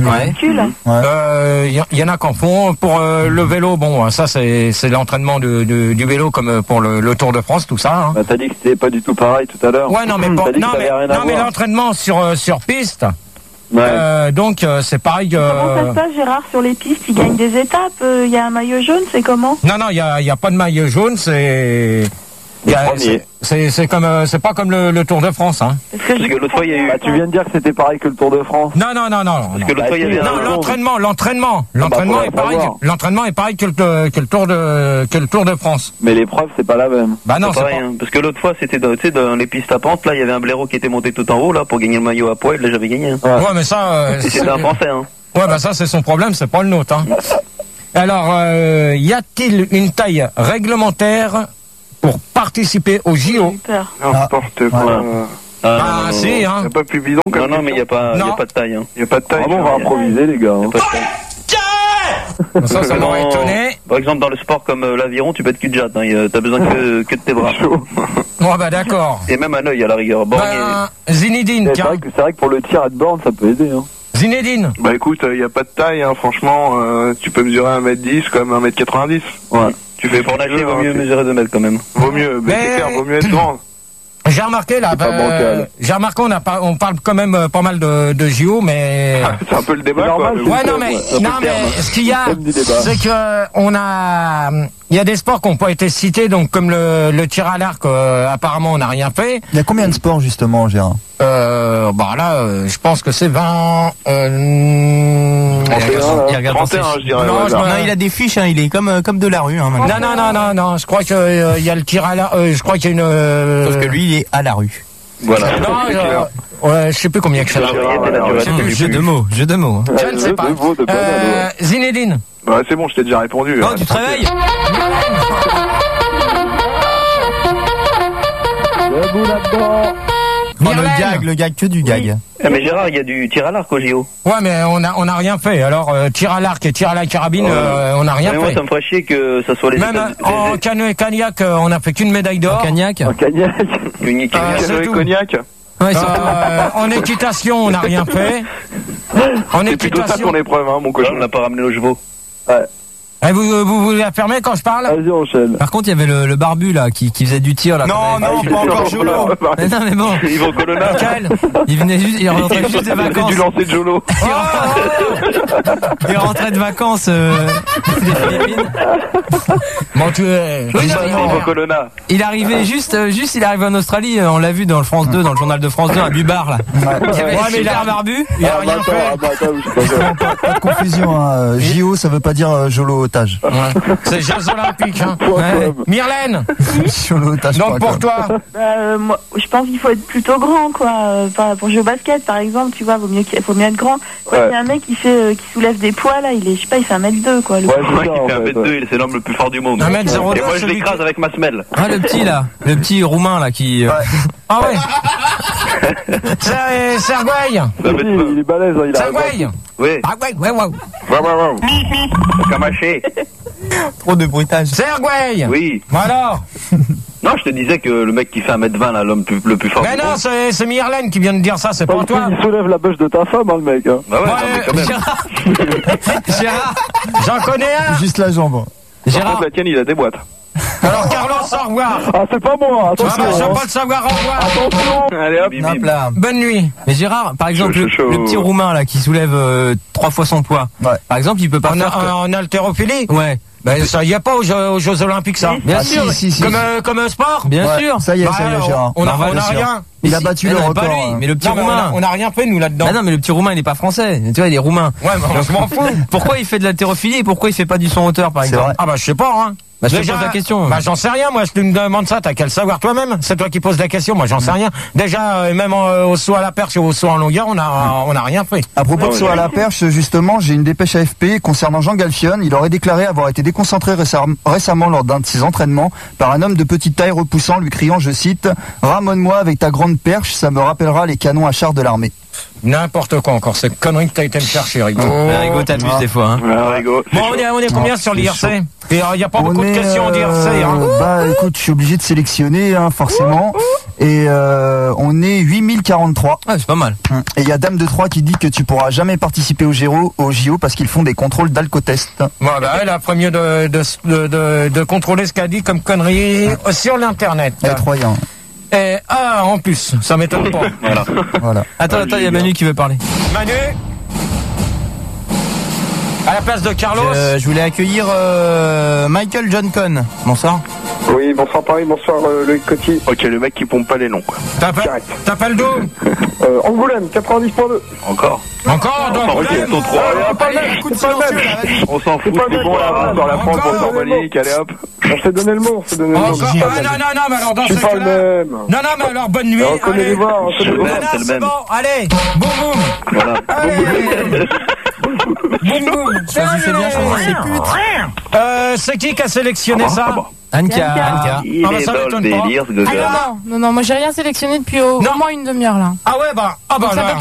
Ouais. Cul. Euh, Il y, y en a qu'en font. Pour euh, le vélo, bon, ça c'est c'est l'entraînement de, de, du vélo comme pour le, le Tour de France, tout ça. Hein. Bah, t'as dit que c'était pas du tout pareil tout à l'heure. Ouais, non, mais pour, T'as dit que non, ça mais, avait rien à non, mais voir. l'entraînement sur euh, sur piste. Ouais. Euh, donc euh, c'est pareil. Comment ça Euh... se passe, Gérard, sur les pistes? Ils gagnent des étapes. Il y a un maillot jaune, c'est comment? Non, non, il y a, y a pas de maillot jaune. C'est y a- c'est- c'est c'est comme euh, c'est pas comme le, le Tour de France, hein. Parce que, Parce que l'autre fois, il y a eu. Bah, tu viens de dire que c'était pareil que le Tour de France. Non, non, non, non. Parce non. que l'autre fois, il y avait Non, un. l'entraînement, l'entraînement, l'entraînement bah, est faut pareil. savoir. L'entraînement est pareil que le que le Tour de que le Tour de France. Mais l'épreuve, c'est pas la même. Bah non, C'est c'est pareil, pas. hein. Parce que l'autre fois, c'était dans, tu sais, dans les pistes à pente, là, il y avait un blaireau qui était monté tout en haut, là, pour gagner le maillot à poil, là, j'avais gagné. Hein. Ouais, mais ça. Euh, Et c'était un Français, hein. Ouais, bah ça c'est son problème, c'est pas le nôtre. Hein. Alors, euh, y a-t-il une taille réglementaire pour participer au J O? N'importe quoi. Ah, non, non, si, non. hein. Y a pas plus bidon Non, comme non, mais il n'y a, pas- y a Non. pas de taille. Hein. Y a pas de taille. Ah bon, on va improviser, les gars. hein. Y a pas de taille. Ça, ça m'aurait Dans- étonné. Par exemple, dans le sport comme euh, l'aviron, tu peux être cul de jatte. Hein. Y a- T'as besoin que, que de tes bras. Bon, bah d'accord. Et même un œil à la rigueur. Bon, Ben, Zinedine, C'est tiens. vrai, que, c'est vrai que pour le tir à de borne, ça peut aider. Hein. Zinedine. Bah écoute, il y a pas de taille, hein. Franchement, euh, tu peux mesurer un mètre dix comme un mètre quatre-vingt-dix. Ouais. Tu mais fais pour ce que tu nager, il veux, vaut hein. mieux mesurer deux mètres quand même. Vaut mieux, mais, Mais- c'est clair, vaut mieux être grand. J'ai remarqué là, pas euh, bancal. j'ai remarqué on a pas, on parle quand même euh, pas mal de, de J O, mais C'est un peu le débat, C'est quoi. normal, mais c'est- bon. ouais non mais c'est un peu non le terme. mais ce qu'il y a, Thème du débat. c'est que on a, il y a des sports qui n'ont pas été cités, donc comme le, le tir à l'arc, euh, apparemment on n'a rien fait. Il y a combien de sports justement, Gérard? Euh, bah là, euh, je pense que c'est vingt. Euh, trente et un, là. Il regarde trente et un, dans ses- je dirais. Non, au je hasard. me- Non, il a des fiches, hein, il est comme, euh, comme de la rue. Hein, maintenant. non non non non non, je crois que euh, il y a le tir à l'arc. Euh, je crois qu'il y a une. euh, Sauf que lui, il est à la rue. Voilà. Non, c'est euh, clair. ouais, je sais plus combien que c'est. La variété naturelle Hum, du jeu plus. de mots, jeu de mots. hein. Je ne sais Le pas. jeu de mots de bonne Euh, Zinedine. Bah c'est bon, je t'ai déjà répondu. Non, hein. tu te réveilles. Debout là-dedans. Oh, le Myrlène. gag, le gag, que du gag. Ah, mais Gérard, il y a du tir à l'arc au J O. Ouais, mais on a on a rien fait. Alors euh, tir à l'arc et tir à la carabine, euh, on n'a rien Mais moi, fait. ça me ferait chier que ça soit les Même États- euh, en les- canoë kayak, euh, on a fait qu'une médaille d'or. Cagnac. Un cagnac. une équipe- Ah, c'est Canoë tout. cognac. Ouais, surtout. Euh, en équitation, on n'a rien fait. En C'est plutôt ça équitation. ton épreuve, hein, mon Ouais, cochon. on n'a pas ramené aux chevaux. Et vous, vous vous la fermez quand je parle? Vas-y, enchaîne. Par contre, il y avait le, le barbu là qui, qui faisait du tir là. Non, qu'on avait non, vu. pas encore Jolo. Mais non, mais bon. Ils vont au Colonna. Lequel? Il venait juste, il rentrait juste de C'est vacances. du lancer de Jolo. Oh, Il rentrait de vacances euh, des Philippines. Bon, tu es. Oui, non, Ils vont au Colonna. Il arrivait juste, euh, juste, il arrivait en Australie. euh, On l'a vu dans le France deux, dans le journal de France deux, à Bubar là. Il y avait Ouais, mais il a- super barbu. Il a Ah, bah, rien attends, fait. ah, bah, attends, je sais pas. Pas, pas de confusion, hein. J O ça veut pas dire euh, Jolo otage. C'est Jeux Olympiques. Hein. Ouais. Myrlène, Jolo otage. donc pour toi, Bah, euh, moi, je pense qu'il faut être plutôt grand, quoi. Euh, par- pour jouer au basket, par exemple, tu vois, vaut mieux qu'il faut mieux être grand. Quoi, Ouais. il y a un mec qui fait, euh, qui soulève des poids là, il est, je sais pas, il fait un mètre deux, quoi. Le Ouais, Ouais, c'est ça, il en fait un fait. mètre deux, c'est l'homme le plus fort du monde. un mètre zéro Et deux, moi, je celui l'écrase qui- avec ma semelle. Ah, le petit là, le petit roumain là qui. euh, Ah ouais. C'est Sergueï. Ça va Si, être- il est balèze, hein, il a Sergueï. Oui. Ah ouais, ouais, ouais. Ouais, ouais, ouais. Camaché. Trop de bruitage. Sergueï. Oui. Bon alors. Non, je te disais que le mec qui fait un mètre vingt, là, l'homme plus- le plus fort Mais du non, monde. c'est c'est Myrlène qui vient de dire ça, c'est Enfin, pour toi. il soulève la bûche de ta femme, hein, le mec. Hein. Bah ouais, non, mais quand même. Gérard, Gérard, J'en connais un. Juste la jambe. Par Gérard. contre, la tienne, il a des boîtes. Alors Carlos, au revoir. Ah, c'est pas moi, Ah attention. bah, je veux hein. pas le savoir, au revoir. Attention. Allez hop. Bim, Hop bim. là. Bonne nuit. Mais Gérard, par exemple, Chaud, le, chaud, chaud. le petit roumain là qui soulève euh, trois fois son poids. Ouais. Par exemple, il peut pas En, faire. que- en, en haltérophilie. Ouais. Ben ça y a pas aux Jeux, aux Jeux Olympiques ça. Bien Ah, sûr. si, si, si. Comme euh, comme un sport. Bien Ouais, sûr. Ça y est, Bah, ça y est, on- Gérard. On a, Bah, on a bien sûr. rien. Il a Si, battu mais le non, mais pas record. lui, hein. mais le petit Non, mais on, a, roumain. on a rien fait nous là-dedans. Ah non, mais le petit roumain, il est pas français. Tu vois, il est roumain. Ouais, mais on se m'en fout. Pourquoi il fait de l'haltérophilie et pourquoi il fait pas du son hauteur, par C'est exemple vrai. Ah bah je sais pas hein. Bah, je te Déjà, pose la question. Bah j'en sais rien moi, je te me demande ça, t'as qu'à le savoir toi-même. C'est toi qui poses la question, moi j'en sais rien. Déjà euh, même en- au saut à la perche et au saut en longueur, on a on a rien fait. À propos de saut à la perche, justement, j'ai une dépêche A F P concernant Jean Galfion. Il aurait déclaré avoir été déconcentré récem- récemment lors d'un de ses entraînements par un homme de petite taille repoussant, lui criant, je cite, « Ramène-moi avec ta grande perche, ça me rappellera les canons à char de l'armée. » N'importe quoi encore, c'est connerie que t'as été me chercher, Rigo. Ouais, Rigo, t'abuses des fois. Hein. Ouais, Rigo. Bon, on est, on est combien sur l'I R C? Et il n'y a pas On beaucoup de est, questions à dire, euh, c'est. Hein. Bah écoute, je suis obligé de sélectionner, hein, forcément. Et euh, on est huit mille quarante-trois. Ah, c'est pas mal. Et il y a Dame de Troyes qui dit que tu pourras jamais participer au J O, au J O parce qu'ils font des contrôles d'alcotest. Voilà, elle a premier de, de, de, de, de contrôler ce qu'elle dit comme connerie sur l'internet. Les Troyens. Et, ah, en plus, ça m'étonne pas. Voilà. Voilà. Attends, attends, il y a Manu qui veut parler. Manu, à la place de Carlos. Je, je voulais accueillir euh, Michael John Cohn. Bonsoir. Oui, bonsoir Paris, bonsoir euh, Loïc Coty. Ok, le mec qui pompe pas les noms, quoi. T'appelles d'où euh, Angoulême, quatre-vingt-dix point deux. Encore Encore donc Ok, ils sont trop. C'est pas le même, c'est pas le même. On s'en fout, c'est bon, là, dans la France, on s'en balique, allez hop. On s'est donné le mot, on s'est donné le mot. Encore ah, non, non, non, mais alors dans C'est ce pas le cas-là. même. Non, non, mais alors bonne nuit. On connaît Allez. les voix, on connaît les voix. Non, non, c'est le c'est même. bon, allez, boum boum. Voilà. Allez. Boum boum. Choisissez bien, choisissez. Euh, c'est qui qui a sélectionné ça Anka. Anka. Il Ah, bah, est ça dans le m'étonne pas. délire, ce Ah gars. non, non, non, moi j'ai rien sélectionné depuis au, au Non. moins une demi-heure là. Ah ouais, bah, ah bah, Donc ça là. peut